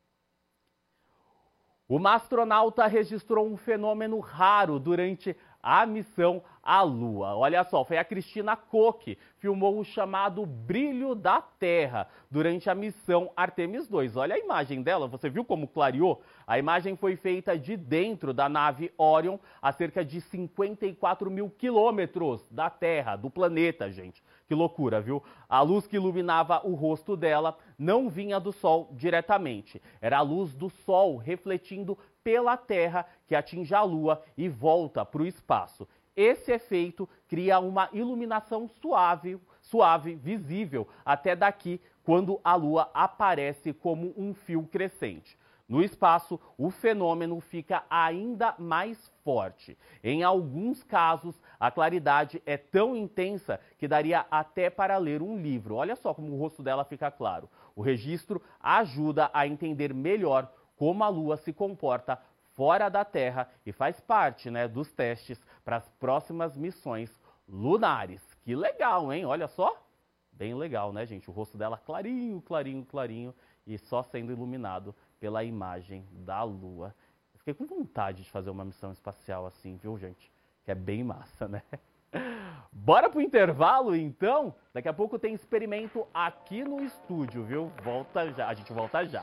Uma astronauta registrou um fenômeno raro durante a missão à Lua. Olha só, foi a Christina Koch, filmou o chamado brilho da Terra durante a missão Artemis 2. Olha a imagem dela, você viu como clareou? A imagem foi feita de dentro da nave Orion, a cerca de 54 mil quilômetros da Terra, do planeta, gente. Que loucura, viu? A luz que iluminava o rosto dela não vinha do Sol diretamente. Era a luz do Sol refletindo pela Terra que atinge a Lua e volta para o espaço. Esse efeito cria uma iluminação suave, visível até daqui, quando a Lua aparece como um fio crescente. No espaço, o fenômeno fica ainda mais forte. Em alguns casos, a claridade é tão intensa que daria até para ler um livro. Olha só como o rosto dela fica claro. O registro ajuda a entender melhor como a Lua se comporta fora da Terra e faz parte, né, dos testes para as próximas missões lunares. Que legal, hein? Olha só. Bem legal, né, gente? O rosto dela clarinho, clarinho, clarinho e só sendo iluminado pela imagem da Lua. Eu fiquei com vontade de fazer uma missão espacial assim, viu, gente? Que é bem massa, né? Bora pro intervalo, então? Daqui a pouco tem experimento aqui no estúdio, viu? Volta já, a gente volta já.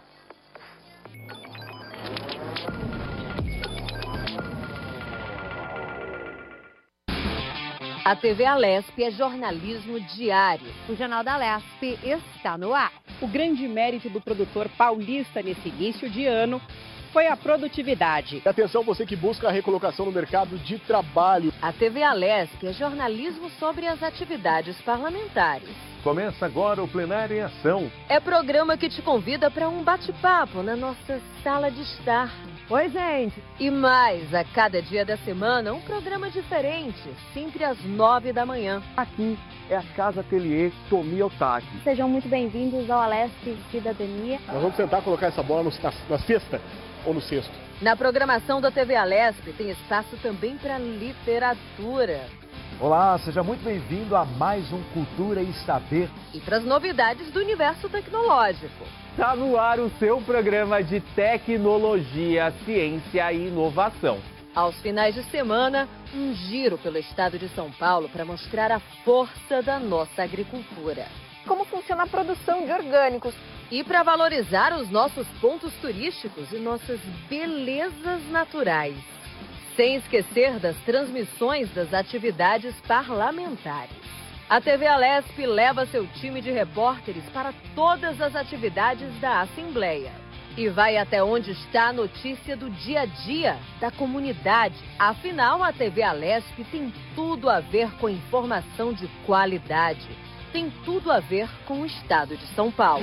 A TV Alesp é jornalismo diário. O Jornal da Alesp está no ar. O grande mérito do produtor paulista nesse início de ano foi a produtividade. Atenção, você que busca a recolocação no mercado de trabalho. A TV Alesp é jornalismo sobre as atividades parlamentares. Começa agora o Plenário em Ação. É programa que te convida para um bate-papo na nossa sala de estar. Oi, gente! E mais, a cada dia da semana, um programa diferente, sempre às 9 da manhã. Aqui é a Casa Ateliê Tomi Otaki. Sejam muito bem-vindos ao Alesp Cidadania. Nós vamos tentar colocar essa bola na cesta ou no cesto. Na programação da TV Alesp tem espaço também para literatura. Olá, seja muito bem-vindo a mais um Cultura e Saber. E para as novidades do universo tecnológico. Está no ar o seu programa de tecnologia, ciência e inovação. Aos finais de semana, um giro pelo estado de São Paulo para mostrar a força da nossa agricultura. Como funciona a produção de orgânicos. E para valorizar os nossos pontos turísticos e nossas belezas naturais. Sem esquecer das transmissões das atividades parlamentares. A TV Alesp leva seu time de repórteres para todas as atividades da Assembleia. E vai até onde está a notícia do dia a dia da comunidade. Afinal, a TV Alesp tem tudo a ver com informação de qualidade. Tem tudo a ver com o estado de São Paulo.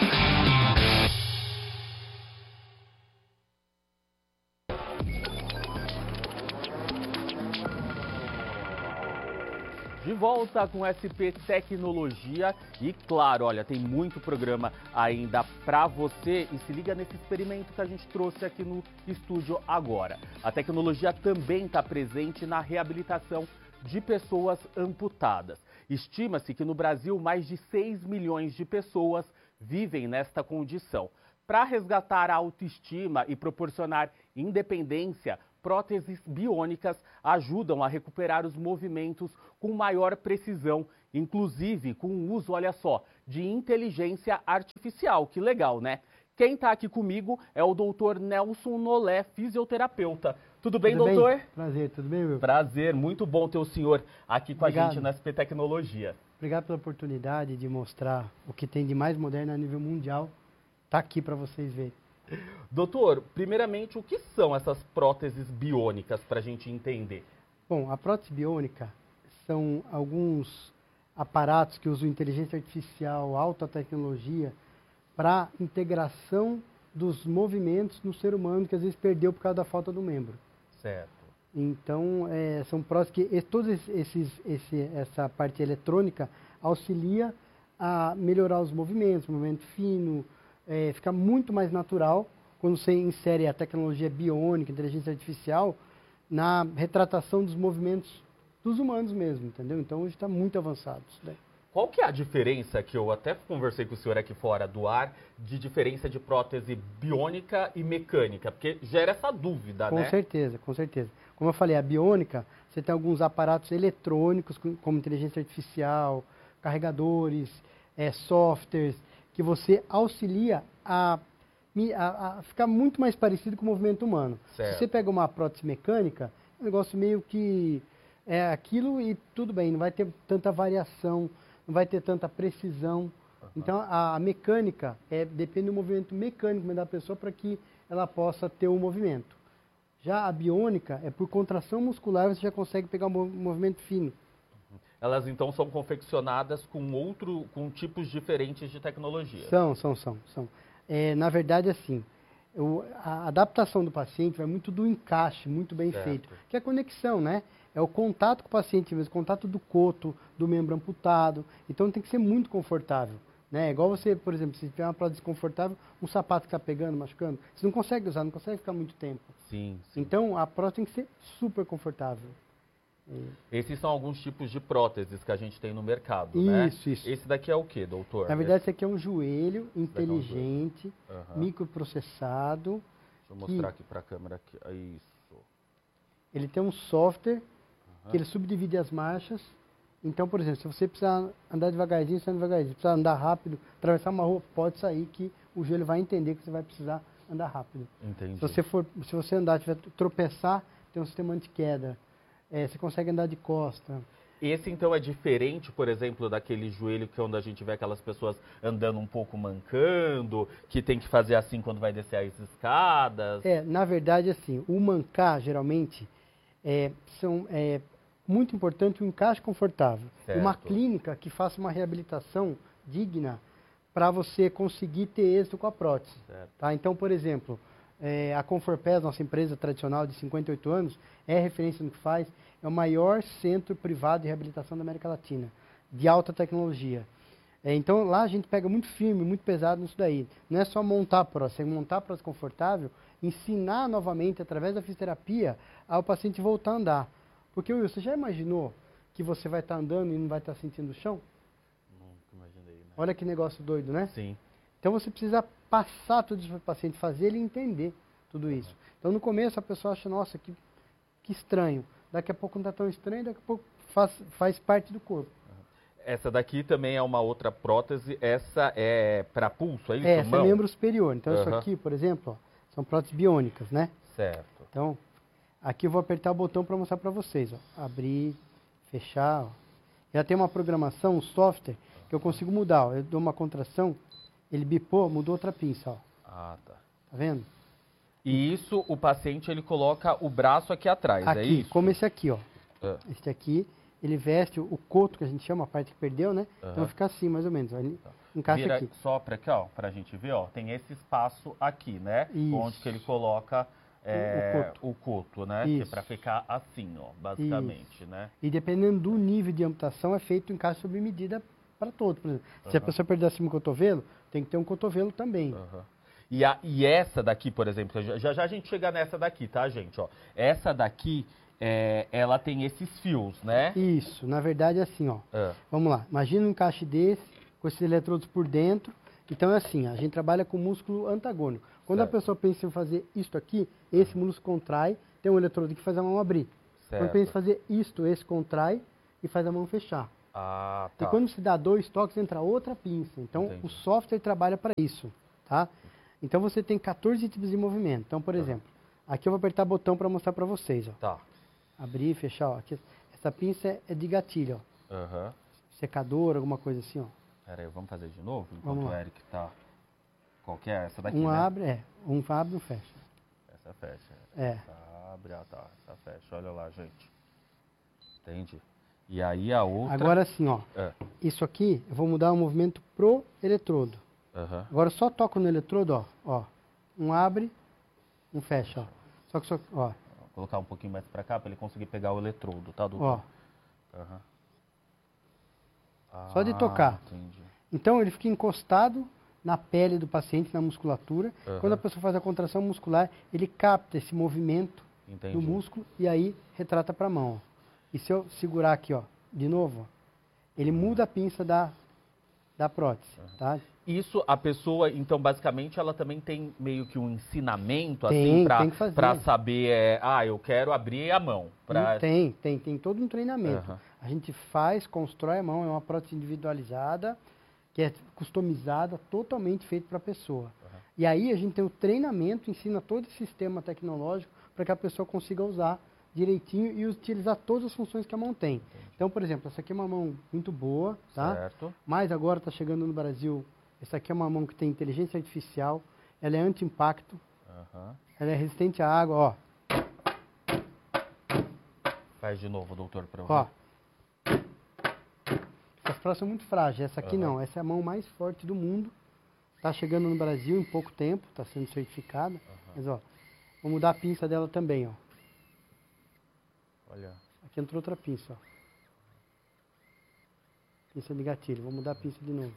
De volta com SP Tecnologia e claro, olha, tem muito programa ainda para você e se liga nesse experimento que a gente trouxe aqui no estúdio agora. A tecnologia também está presente na reabilitação de pessoas amputadas. Estima-se que no Brasil mais de 6 milhões de pessoas vivem nesta condição. Para resgatar a autoestima e proporcionar independência, próteses biônicas ajudam a recuperar os movimentos com maior precisão, inclusive com o uso, olha só, de inteligência artificial. Que legal, né? Quem está aqui comigo é o doutor Nelson Nolé, fisioterapeuta. Tudo bem, doutor? Prazer, tudo bem, meu? Prazer, muito bom ter o senhor aqui com a gente na SP Tecnologia. Obrigado pela oportunidade de mostrar o que tem de mais moderno a nível mundial. Está aqui para vocês verem. Doutor, primeiramente, o que são essas próteses biônicas para a gente entender? Bom, a prótese biônica são alguns aparatos que usam inteligência artificial, alta tecnologia, para integração dos movimentos no ser humano que às vezes perdeu por causa da falta do membro. Certo. Então, são próteses que toda essa parte eletrônica auxilia a melhorar os movimentos, movimento fino, fica muito mais natural quando você insere a tecnologia biônica, inteligência artificial, na retratação dos movimentos dos humanos mesmo, entendeu? Então hoje está muito avançado isso daí. Qual que é a diferença, que eu até conversei com o senhor aqui fora do ar, de diferença de prótese biônica e mecânica? Porque gera essa dúvida, né? Com certeza, com certeza. Como eu falei, a biônica, você tem alguns aparatos eletrônicos, como inteligência artificial, carregadores, softwares, que você auxilia a ficar muito mais parecido com o movimento humano. Certo. Se você pega uma prótese mecânica, é um negócio meio que é aquilo e tudo bem, não vai ter tanta variação, não vai ter tanta precisão. Então, a mecânica depende do movimento mecânico da pessoa para que ela possa ter o movimento. Já a biônica é por contração muscular, você já consegue pegar um movimento fino. Elas, então, são confeccionadas com tipos diferentes de tecnologia? São. Na verdade, assim, a adaptação do paciente vai muito do encaixe, muito bem feito. Que é a conexão, né? É o contato com o paciente mesmo, o contato do coto, do membro amputado. Então, tem que ser muito confortável. Né? Igual você, por exemplo, se tiver uma prótese desconfortável, um sapato que está pegando, machucando, você não consegue usar, não consegue ficar muito tempo. Sim. Então, a prótese tem que ser super confortável. Esses são alguns tipos de próteses que a gente tem no mercado, né? Isso. Esse daqui é o que, doutor? Na verdade, esse aqui é um joelho inteligente, microprocessado. Deixa eu mostrar aqui para a câmera. Isso. Ele tem um software que ele subdivide as marchas. Então, por exemplo, se você precisar andar devagarzinho, você anda devagarzinho. Se precisar andar rápido, atravessar uma rua, pode sair que o joelho vai entender que você vai precisar andar rápido. Entendi. Se você andar, tropeçar, tem um sistema anti-queda. Você consegue andar de costa. Esse, então, é diferente, por exemplo, daquele joelho que é onde a gente vê aquelas pessoas andando um pouco mancando, que tem que fazer assim quando vai descer as escadas? Na verdade, assim, o mancar, geralmente, muito importante o encaixe confortável. Certo. Uma clínica que faça uma reabilitação digna para você conseguir ter êxito com a prótese. Tá? Então, por exemplo, a Conforpes, nossa empresa tradicional de 58 anos, é referência no que faz, é o maior centro privado de reabilitação da América Latina, de alta tecnologia. Então, lá a gente pega muito firme, muito pesado nisso daí. Não é só montar a prótese, é montar a prótese confortável, ensinar novamente, através da fisioterapia, ao paciente voltar a andar. Porque, Will, você já imaginou que você vai estar andando e não vai estar sentindo o chão? Nunca imaginei, né? Olha que negócio doido, né? Sim. Então, você precisa passar tudo isso para o paciente, fazer ele entender tudo isso. Então, no começo, a pessoa acha, nossa, que estranho. Daqui a pouco não está tão estranho, daqui a pouco faz parte do corpo. Essa daqui também é uma outra prótese, essa é para pulso, é isso? Essa é membro superior. Então, isso aqui, por exemplo, são próteses biônicas, né? Certo. Então, Aqui eu vou apertar o botão para mostrar para vocês, ó. Abrir, fechar, ó. Já tem uma programação, um software, que eu consigo mudar, ó. Eu dou uma contração, ele bipou, mudou outra pinça, ó. Ah, tá. Tá vendo? E isso, o paciente, ele coloca o braço aqui atrás, aqui, é isso? Como esse aqui, ó. Esse aqui, ele veste o coto, que a gente chama, a parte que perdeu, né? Então fica assim, mais ou menos, ó. Ele encaixa Vira aqui. só para cá, ó, pra gente ver, ó. Tem esse espaço aqui, né? Isso. Onde que ele coloca o coto, né? Que é para ficar assim, ó, basicamente, né? E dependendo do nível de amputação, é feito um encaixe sob medida para todo. Por exemplo, se a pessoa perder acima do cotovelo, tem que ter um cotovelo também. E essa daqui, por exemplo, já a gente chega nessa daqui, tá, gente? Ó, essa daqui, ela tem esses fios, né? Isso, na verdade é assim, ó. Vamos lá, imagina um encaixe desse, com esses eletrodos por dentro. Então é assim, a gente trabalha com músculo antagônico. Quando a pessoa pensa em fazer isto aqui, esse músculo contrai, tem um eletrodo que faz a mão abrir. Quando pensa em fazer isto, esse contrai e faz a mão fechar. Ah, tá. E quando se dá 2 toques, entra outra pinça. Então o software trabalha para isso, tá? Então você tem 14 tipos de movimento. Então, por exemplo, aqui eu vou apertar o botão para mostrar para vocês, ó. Tá. Abrir, fechar, ó. Aqui, essa pinça é de gatilho, ó. Secador, alguma coisa assim, ó. Pera aí, vamos fazer de novo? Enquanto o Eric tá... Qual que é? Essa daqui, um né? abre, um abre e um fecha. Essa fecha. É. Essa abre, tá. Essa fecha. Olha lá, gente. Entende? E aí a outra... Agora sim, ó. Isso aqui, eu vou mudar o movimento pro eletrodo. Agora eu só toco no eletrodo, ó. Um abre, um fecha, ó. Só que ó. Vou colocar um pouquinho mais pra cá pra ele conseguir pegar o eletrodo, tá, doutor? Ó. Só de tocar. Entendi. Então ele fica encostado na pele do paciente, na musculatura. Quando a pessoa faz a contração muscular, ele capta esse movimento do músculo e aí retrata para a mão. Ó. E se eu segurar aqui, ó, de novo, ó, ele muda a pinça da prótese, tá? Isso, a pessoa, então, basicamente, ela também tem meio que um ensinamento, assim, para saber, eu quero abrir a mão. Tem todo um treinamento. A gente constrói a mão, é uma prótese individualizada, que é customizada, totalmente feita para a pessoa. E aí a gente tem o treinamento, ensina todo esse sistema tecnológico para que a pessoa consiga usar direitinho e utilizar todas as funções que a mão tem. Então, por exemplo, essa aqui é uma mão muito boa, tá? Certo. Mas agora está chegando no Brasil, essa aqui é uma mão que tem inteligência artificial, ela é anti-impacto, ela é resistente à água, ó. Faz de novo, doutor, para eu ver. Ó. Essas próteses são muito frágeis, essa aqui não, essa é a mão mais forte do mundo. Está chegando no Brasil em pouco tempo, está sendo certificada. Mas, ó, vou mudar a pinça dela também, ó. Olha. Aqui entrou outra pinça, ó. Pinça de gatilho, vou mudar a pinça de novo.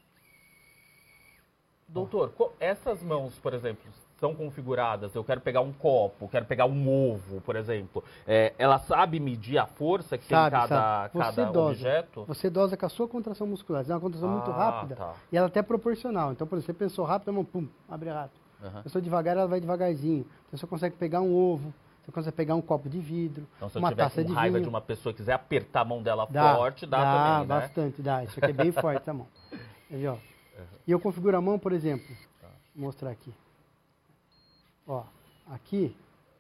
Doutor, essas mãos, por exemplo, são configuradas, eu quero pegar um copo, quero pegar um ovo, por exemplo. Ela sabe medir a força que tem cada objeto? Você dosa com a sua contração muscular. É uma contração muito rápida e ela é até proporcional. Então, por exemplo, você pensou rápido, a mão, pum, abre rápido. A pessoa devagar, ela vai devagarzinho. Então, você consegue pegar um ovo, você consegue pegar um copo de vidro, então, se uma eu tiver taça com de raiva vinho. de uma pessoa que quiser apertar a mão dela forte, dá também, né? Bastante, dá. Isso aqui é bem forte, essa mão. Aí, ó. E eu configuro a mão, por exemplo, vou mostrar aqui. Ó, aqui,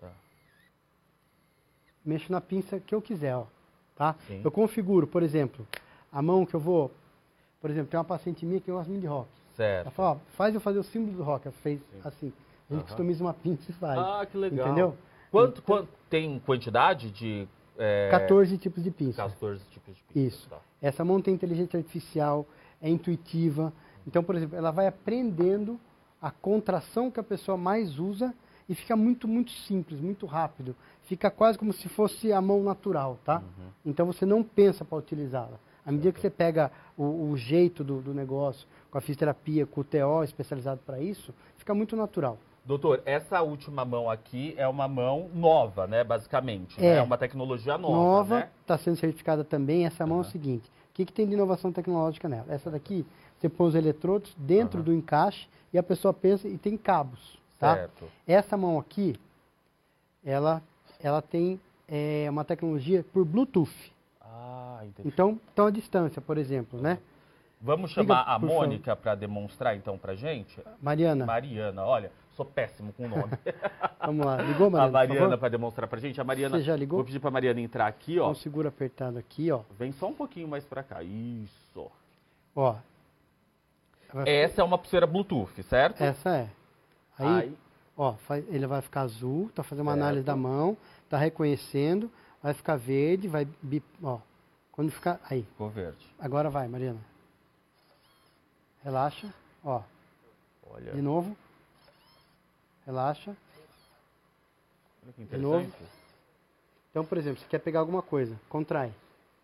mexo na pinça que eu quiser, ó, tá? Sim. Eu configuro, por exemplo, a mão que eu vou, por exemplo, tem uma paciente minha que gosta muito de rock. Certo. Ela fala, ó, faz eu fazer o símbolo do rock. Ela fez assim. A gente customiza uma pinça e faz. Ah, que legal. Entendeu? Quanto tem quantidade de... 14 tipos de pinça. 14 tipos de pinça. Isso. Tá. Essa mão tem inteligência artificial, é intuitiva. Então, por exemplo, ela vai aprendendo a contração que a pessoa mais usa e fica muito, muito simples, muito rápido. Fica quase como se fosse a mão natural, tá? Então, você não pensa para utilizá-la. À medida que você pega o jeito do negócio, com a fisioterapia, com o TO especializado para isso, fica muito natural. Doutor, essa última mão aqui é uma mão nova, né, basicamente. Né? É uma tecnologia nova, né? Está sendo certificada também. Essa mão é o seguinte, o que tem de inovação tecnológica nela? Essa daqui, você põe os eletrodos dentro do encaixe e a pessoa pensa e tem cabos, tá? Certo. Essa mão aqui, ela tem uma tecnologia por Bluetooth. Ah, entendi. Então, a distância, por exemplo, né? Vamos chamar a Mônica para demonstrar, então, pra gente? Mariana. Mariana, olha, sou péssimo com o nome. Vamos lá, ligou, Mariana? A Mariana para demonstrar pra gente. A Mariana, você já ligou? Vou pedir pra Mariana entrar aqui, ó. Então segura apertado aqui, ó. Vem só um pouquinho mais pra cá, isso. Ó. Essa é uma pulseira Bluetooth, certo? Essa é. Aí, ó, ele vai ficar azul, tá fazendo uma análise da mão, tá reconhecendo, vai ficar verde, vai, ó. Quando ficar, aí. Ficou verde. Agora vai, Mariana. Relaxa, ó. Olha. De novo. Relaxa. Olha que de novo. interessante. Então, por exemplo, você quer pegar alguma coisa, contrai.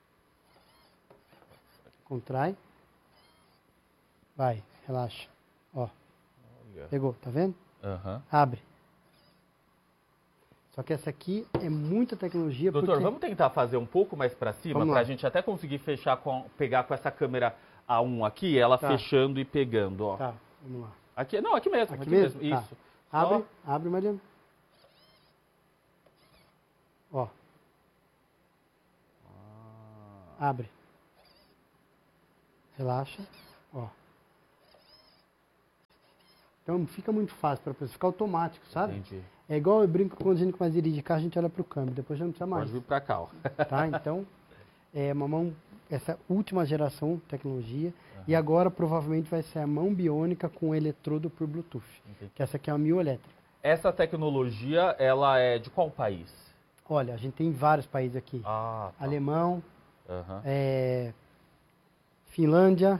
Contrai. Vai, relaxa. Ó. Olha. Pegou, tá vendo? Uhum. Abre. Só que essa aqui é muita tecnologia. Doutor, vamos tentar fazer um pouco mais para cima, para a gente até conseguir fechar pegar com essa câmera A1 aqui, ela fechando e pegando, ó. Tá, vamos lá. Aqui, não, aqui mesmo. Aqui mesmo? Tá. Isso. Abre, Mariana. Ó. Abre. Relaxa. Ó. Então fica muito fácil para a pessoa, fica automático, sabe? Entendi. É igual eu brinco quando a gente começa a dirigir carro, a gente olha para o câmbio, depois já não precisa mais. Pode vir para cá, ó. Tá, então, é uma mão, essa última geração de tecnologia, e agora provavelmente vai ser a mão biônica com eletrodo por Bluetooth, que essa aqui é uma mioelétrica. Essa tecnologia, ela é de qual país? Olha, a gente tem vários países aqui. Ah, tá. Alemão, Finlândia,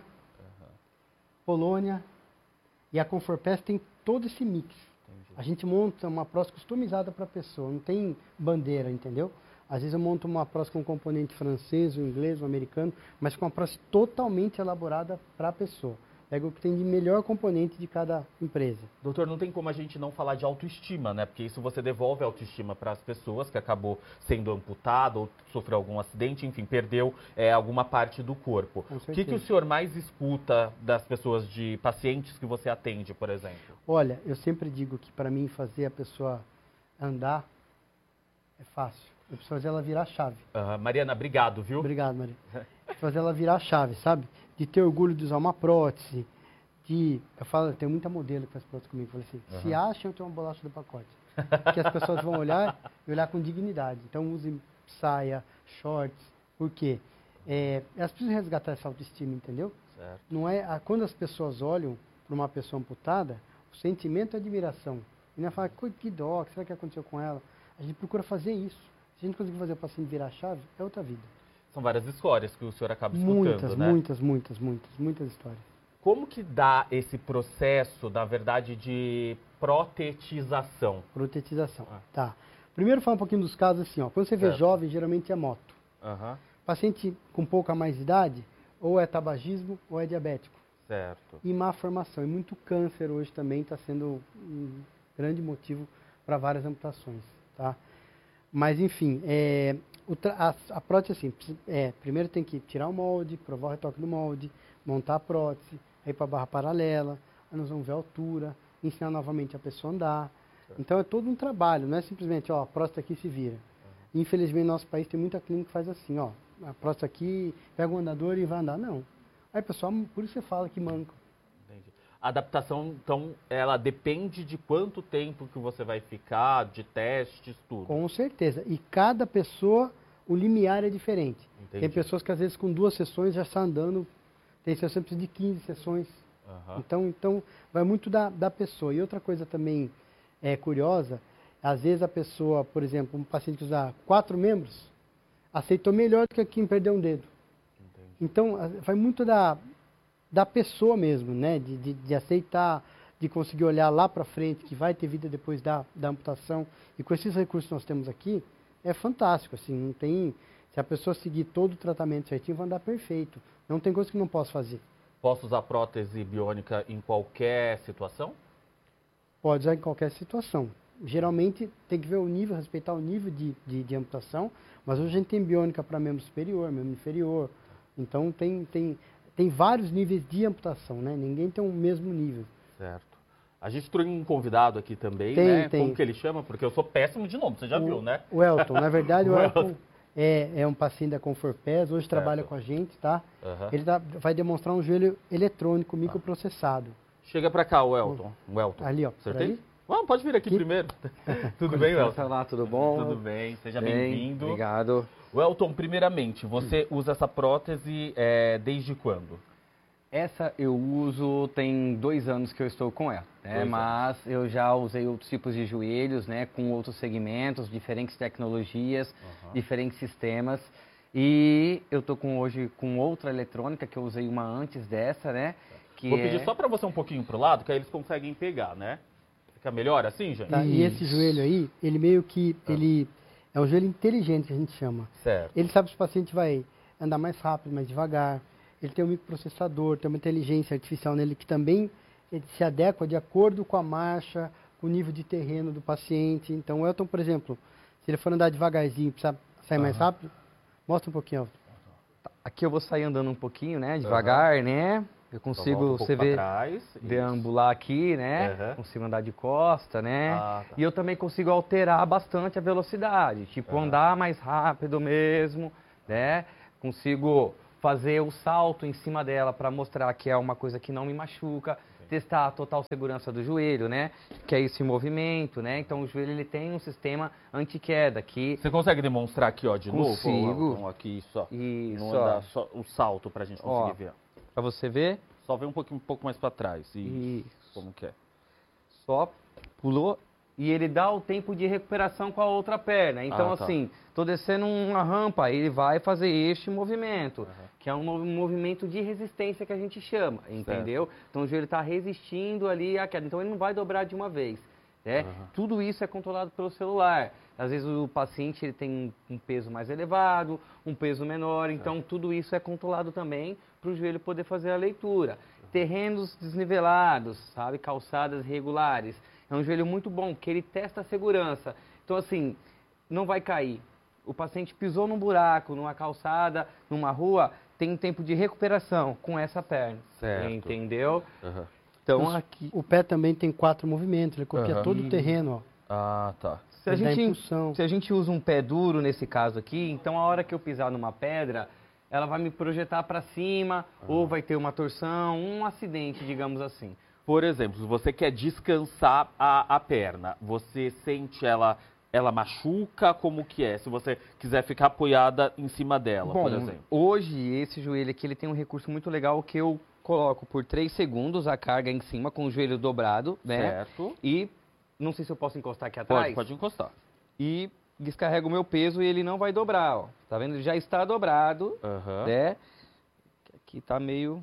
Polônia, e a Conforpes tem todo esse mix. Entendi. A gente monta uma prótese customizada para a pessoa, não tem bandeira, entendeu? Às vezes eu monto uma prótese com um componente francês, um inglês, um americano, mas com uma prótese totalmente elaborada para a pessoa. Pega o que tem de melhor componente de cada empresa. Doutor, não tem como a gente não falar de autoestima, né? Porque isso você devolve a autoestima para as pessoas que acabou sendo amputado ou sofreu algum acidente, enfim, perdeu alguma parte do corpo. O que o senhor mais escuta das pessoas, de pacientes que você atende, por exemplo? Olha, eu sempre digo que para mim fazer a pessoa andar é fácil. Eu preciso fazer ela virar a chave. Mariana, obrigado, viu? Obrigado, Maria. Fazer ela virar a chave, sabe? De ter orgulho de usar uma prótese, eu falo, tem muita modelo que faz prótese comigo, eu falei assim, se acham, eu tenho uma bolacha do pacote. Porque as pessoas vão olhar e olhar com dignidade. Então use saia, shorts, por quê? Elas precisam resgatar essa autoestima, entendeu? Certo. Não é, quando as pessoas olham para uma pessoa amputada, o sentimento é admiração. E não é falar, que dó, o que será que aconteceu com ela? A gente procura fazer isso. Se a gente conseguir fazer o paciente virar a chave, é outra vida. São várias histórias que o senhor acaba escutando, né? Muitas histórias. Como que dá esse processo, na verdade, de protetização? Tá. Primeiro falar um pouquinho dos casos assim, ó. Quando você vê jovem, geralmente é moto. Paciente com pouca mais idade, ou é tabagismo ou é diabético. Certo. E má formação. E muito câncer hoje também está sendo um grande motivo para várias amputações, tá? Mas, enfim, a prótese, assim, primeiro tem que tirar o molde, provar o retoque do molde, montar a prótese, aí para a barra paralela, aí nós vamos ver a altura, ensinar novamente a pessoa a andar. Então, é todo um trabalho, não é simplesmente, ó, a prótese aqui se vira. Infelizmente, no nosso país tem muita clínica que faz assim, ó, a prótese aqui, pega o andador e vai andar. Não. Aí, pessoal, por isso você fala que manca. A adaptação, então, ela depende de quanto tempo que você vai ficar, de testes, tudo. Com certeza. E cada pessoa, o limiar é diferente. Entendi. Tem pessoas que, às vezes, com 2 sessões já está andando. Tem pessoas que precisam de 15 sessões. Então, vai muito da pessoa. E outra coisa também curiosa, às vezes a pessoa, por exemplo, um paciente que usa 4 membros, aceitou melhor do que quem perdeu um dedo. Entendi. Então, vai muito da pessoa mesmo, né? De aceitar, de conseguir olhar lá para frente, que vai ter vida depois da amputação. E com esses recursos que nós temos aqui, é fantástico, assim, não tem... Se a pessoa seguir todo o tratamento certinho, vai andar perfeito. Não tem coisa que não posso fazer. Posso usar prótese biônica em qualquer situação? Pode usar em qualquer situação. Geralmente, tem que ver o nível, respeitar o nível de amputação, mas hoje a gente tem biônica para membro superior, membro inferior. Então, tem vários níveis de amputação, né? Ninguém tem o mesmo nível. Certo. A gente trouxe um convidado aqui também, né? Como que ele chama? Porque eu sou péssimo de nome, você já viu, né? O Elton. Na verdade, o Elton, é um paciente da Comfort Pass, hoje trabalha com a gente, tá? Ele vai demonstrar um joelho eletrônico microprocessado. Chega pra cá, o Elton. Ali, ó. Acertei? Pode vir aqui primeiro. Tudo bem, Elton? Olá, tudo bom? Tudo bem, seja bem-vindo. Obrigado. Elton, primeiramente, você usa essa prótese desde quando? Essa eu uso tem 2 anos que eu estou com ela, né? Mas eu já usei outros tipos de joelhos, né? Com outros segmentos, diferentes tecnologias, diferentes sistemas. E eu tô hoje com outra eletrônica, que eu usei uma antes dessa, né? Vou pedir só para você um pouquinho pro lado, que aí eles conseguem pegar, né? Fica melhor assim, gente? Tá, e esse joelho aí, ele meio que, ele é um joelho inteligente, que a gente chama. Certo. Ele sabe se o paciente vai andar mais rápido, mais devagar. Ele tem um microprocessador, tem uma inteligência artificial nele que também ele se adequa de acordo com a marcha, com o nível de terreno do paciente. Então, o Elton, por exemplo, se ele for andar devagarzinho, precisa sair mais rápido, mostra um pouquinho, Elton. Aqui eu vou sair andando um pouquinho, né? Devagar, né? Eu consigo, você vê, deambular aqui, né? Consigo andar de costa, né? E eu também consigo alterar bastante a velocidade, tipo andar mais rápido mesmo, né? Consigo fazer o salto em cima dela para mostrar que é uma coisa que não me machuca, testar a total segurança do joelho, né? Que é esse movimento, né? Então o joelho ele tem um sistema anti-queda que... Você consegue demonstrar aqui, ó, de novo? Consigo. Aqui, só. Isso. Não dá só o salto pra gente conseguir ver. Pra você ver. Só ver um pouco mais para trás. Isso. Como que é? Só pulou e ele dá o tempo de recuperação com a outra perna. Então, assim, tô descendo uma rampa, ele vai fazer este movimento, que é um movimento de resistência que a gente chama, entendeu? Então, o joelho está resistindo ali à queda. Então, ele não vai dobrar de uma vez. Né? Tudo isso é controlado pelo celular. Às vezes o paciente ele tem um peso mais elevado, um peso menor, então tudo isso é controlado também para o joelho poder fazer a leitura. Terrenos desnivelados, sabe? Calçadas regulares. É um joelho muito bom, porque ele testa a segurança. Então, assim, não vai cair. O paciente pisou num buraco, numa calçada, numa rua, tem um tempo de recuperação com essa perna. Certo. Entendeu? Então, aqui... O pé também tem 4 movimentos, ele copia todo o terreno, ó. Se a gente usa um pé duro nesse caso aqui, então a hora que eu pisar numa pedra, ela vai me projetar para cima, ou vai ter uma torção, um acidente, digamos assim. Por exemplo, se você quer descansar a perna, você sente ela machuca? Como que é? Se você quiser ficar apoiada em cima dela, por exemplo. Hoje, esse joelho aqui, ele tem um recurso muito legal que eu coloco por 3 segundos a carga em cima com o joelho dobrado, né? Certo. E não sei se eu posso encostar aqui atrás. Pode encostar. E descarrego o meu peso e ele não vai dobrar, ó. Tá vendo? Ele já está dobrado, né? Aqui tá meio...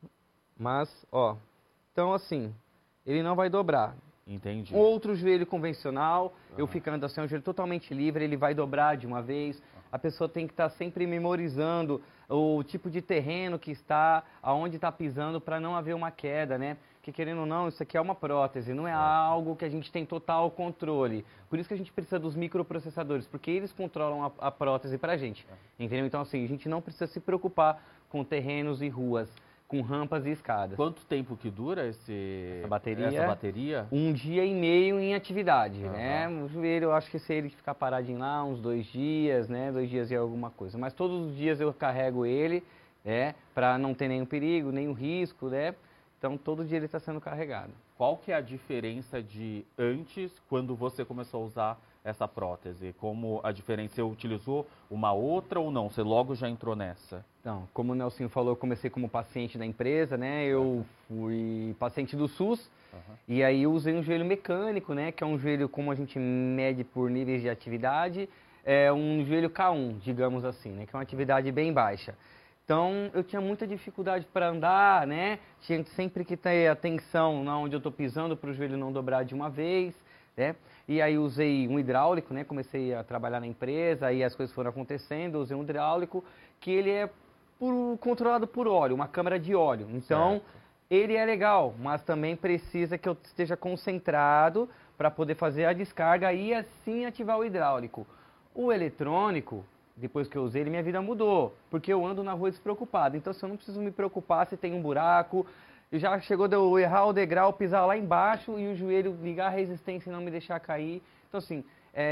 Mas, ó. Então, assim, ele não vai dobrar. Entendi. Um outro joelho convencional, eu ficando assim, um joelho totalmente livre, ele vai dobrar de uma vez. A pessoa tem que estar sempre memorizando o tipo de terreno que está, aonde está pisando, para não haver uma queda, né? Porque, querendo ou não, isso aqui é uma prótese, não é algo que a gente tem total controle. Por isso que a gente precisa dos microprocessadores, porque eles controlam a prótese para a gente, entendeu? Então, assim, a gente não precisa se preocupar com terrenos e ruas, com rampas e escadas. Quanta tempo que dura essa bateria? 1 dia e meio em atividade, né? O joelho, eu acho que se ele ficar paradinho lá, uns 2 dias, né? 2 dias e alguma coisa. Mas todos os dias eu carrego ele, né? Para não ter nenhum perigo, nenhum risco, né? Então, todo dia ele está sendo carregado. Qual que é a diferença de antes, quando você começou a usar essa prótese? Como a diferença, você utilizou uma outra ou não? Você logo já entrou nessa? Não, como o Nelsinho falou, eu comecei como paciente da empresa, né? Eu fui paciente do SUS e aí eu usei um joelho mecânico, né? Que é um joelho, como a gente mede por níveis de atividade, é um joelho K1, digamos assim, né? Que é uma atividade bem baixa. Então, eu tinha muita dificuldade para andar, né? Tinha sempre que ter atenção onde eu estou pisando para o joelho não dobrar de uma vez, né? E aí usei um hidráulico, né? Comecei a trabalhar na empresa, aí as coisas foram acontecendo, usei um hidráulico que ele é controlado por óleo, uma câmara de óleo. Então, ele é legal, mas também precisa que eu esteja concentrado para poder fazer a descarga e assim ativar o hidráulico. O eletrônico, depois que eu usei ele, minha vida mudou, porque eu ando na rua despreocupado. Então, se eu não preciso me preocupar se tem um buraco, já chegou de eu errar o degrau, pisar lá embaixo e o joelho ligar a resistência e não me deixar cair. Então, assim,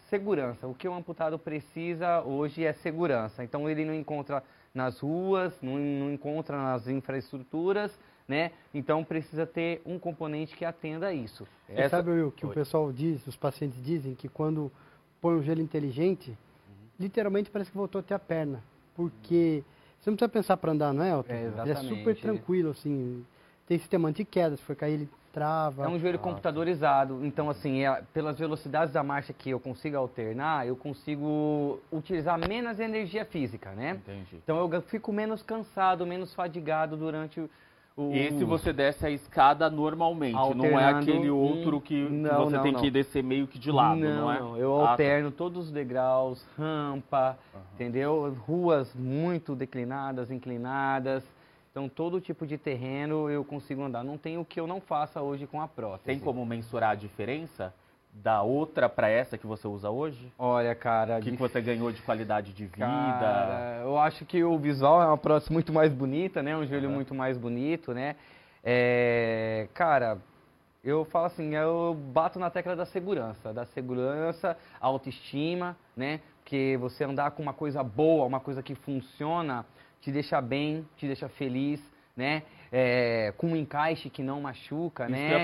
segurança. O que o amputado precisa hoje é segurança. Então ele não encontra nas ruas, não encontra nas infraestruturas, né? Então precisa ter um componente que atenda a isso. Sabe, Will, que o pessoal diz, os pacientes dizem que quando põe um gelo inteligente, literalmente parece que voltou a ter a perna. Porque você não precisa pensar para andar, não é, Elton? Ele é super tranquilo, assim. Tem sistema anti-queda, se for cair ele trava. É um joelho computadorizado, então assim, pelas velocidades da marcha que eu consigo alternar, eu consigo utilizar menos energia física, né? Entendi. Então eu fico menos cansado, menos fadigado durante o... Esse você desce a escada normalmente, não é aquele outro que você tem que descer meio que de lado, não é? Não, eu alterno todos os degraus, rampa, entendeu? Ruas muito declinadas, inclinadas. Então, todo tipo de terreno eu consigo andar. Não tem o que eu não faça hoje com a prótese. Tem como mensurar a diferença da outra para essa que você usa hoje? Olha, cara... O que você ganhou de qualidade de vida? Cara, eu acho que o visual é uma prótese muito mais bonita, né? Um joelho muito mais bonito, né? Cara, eu falo assim, eu bato na tecla da segurança, a autoestima, né? Porque você andar com uma coisa boa, uma coisa que funciona... te deixa bem, te deixa feliz, né? Com um encaixe que não machuca, Isso né? que eu ia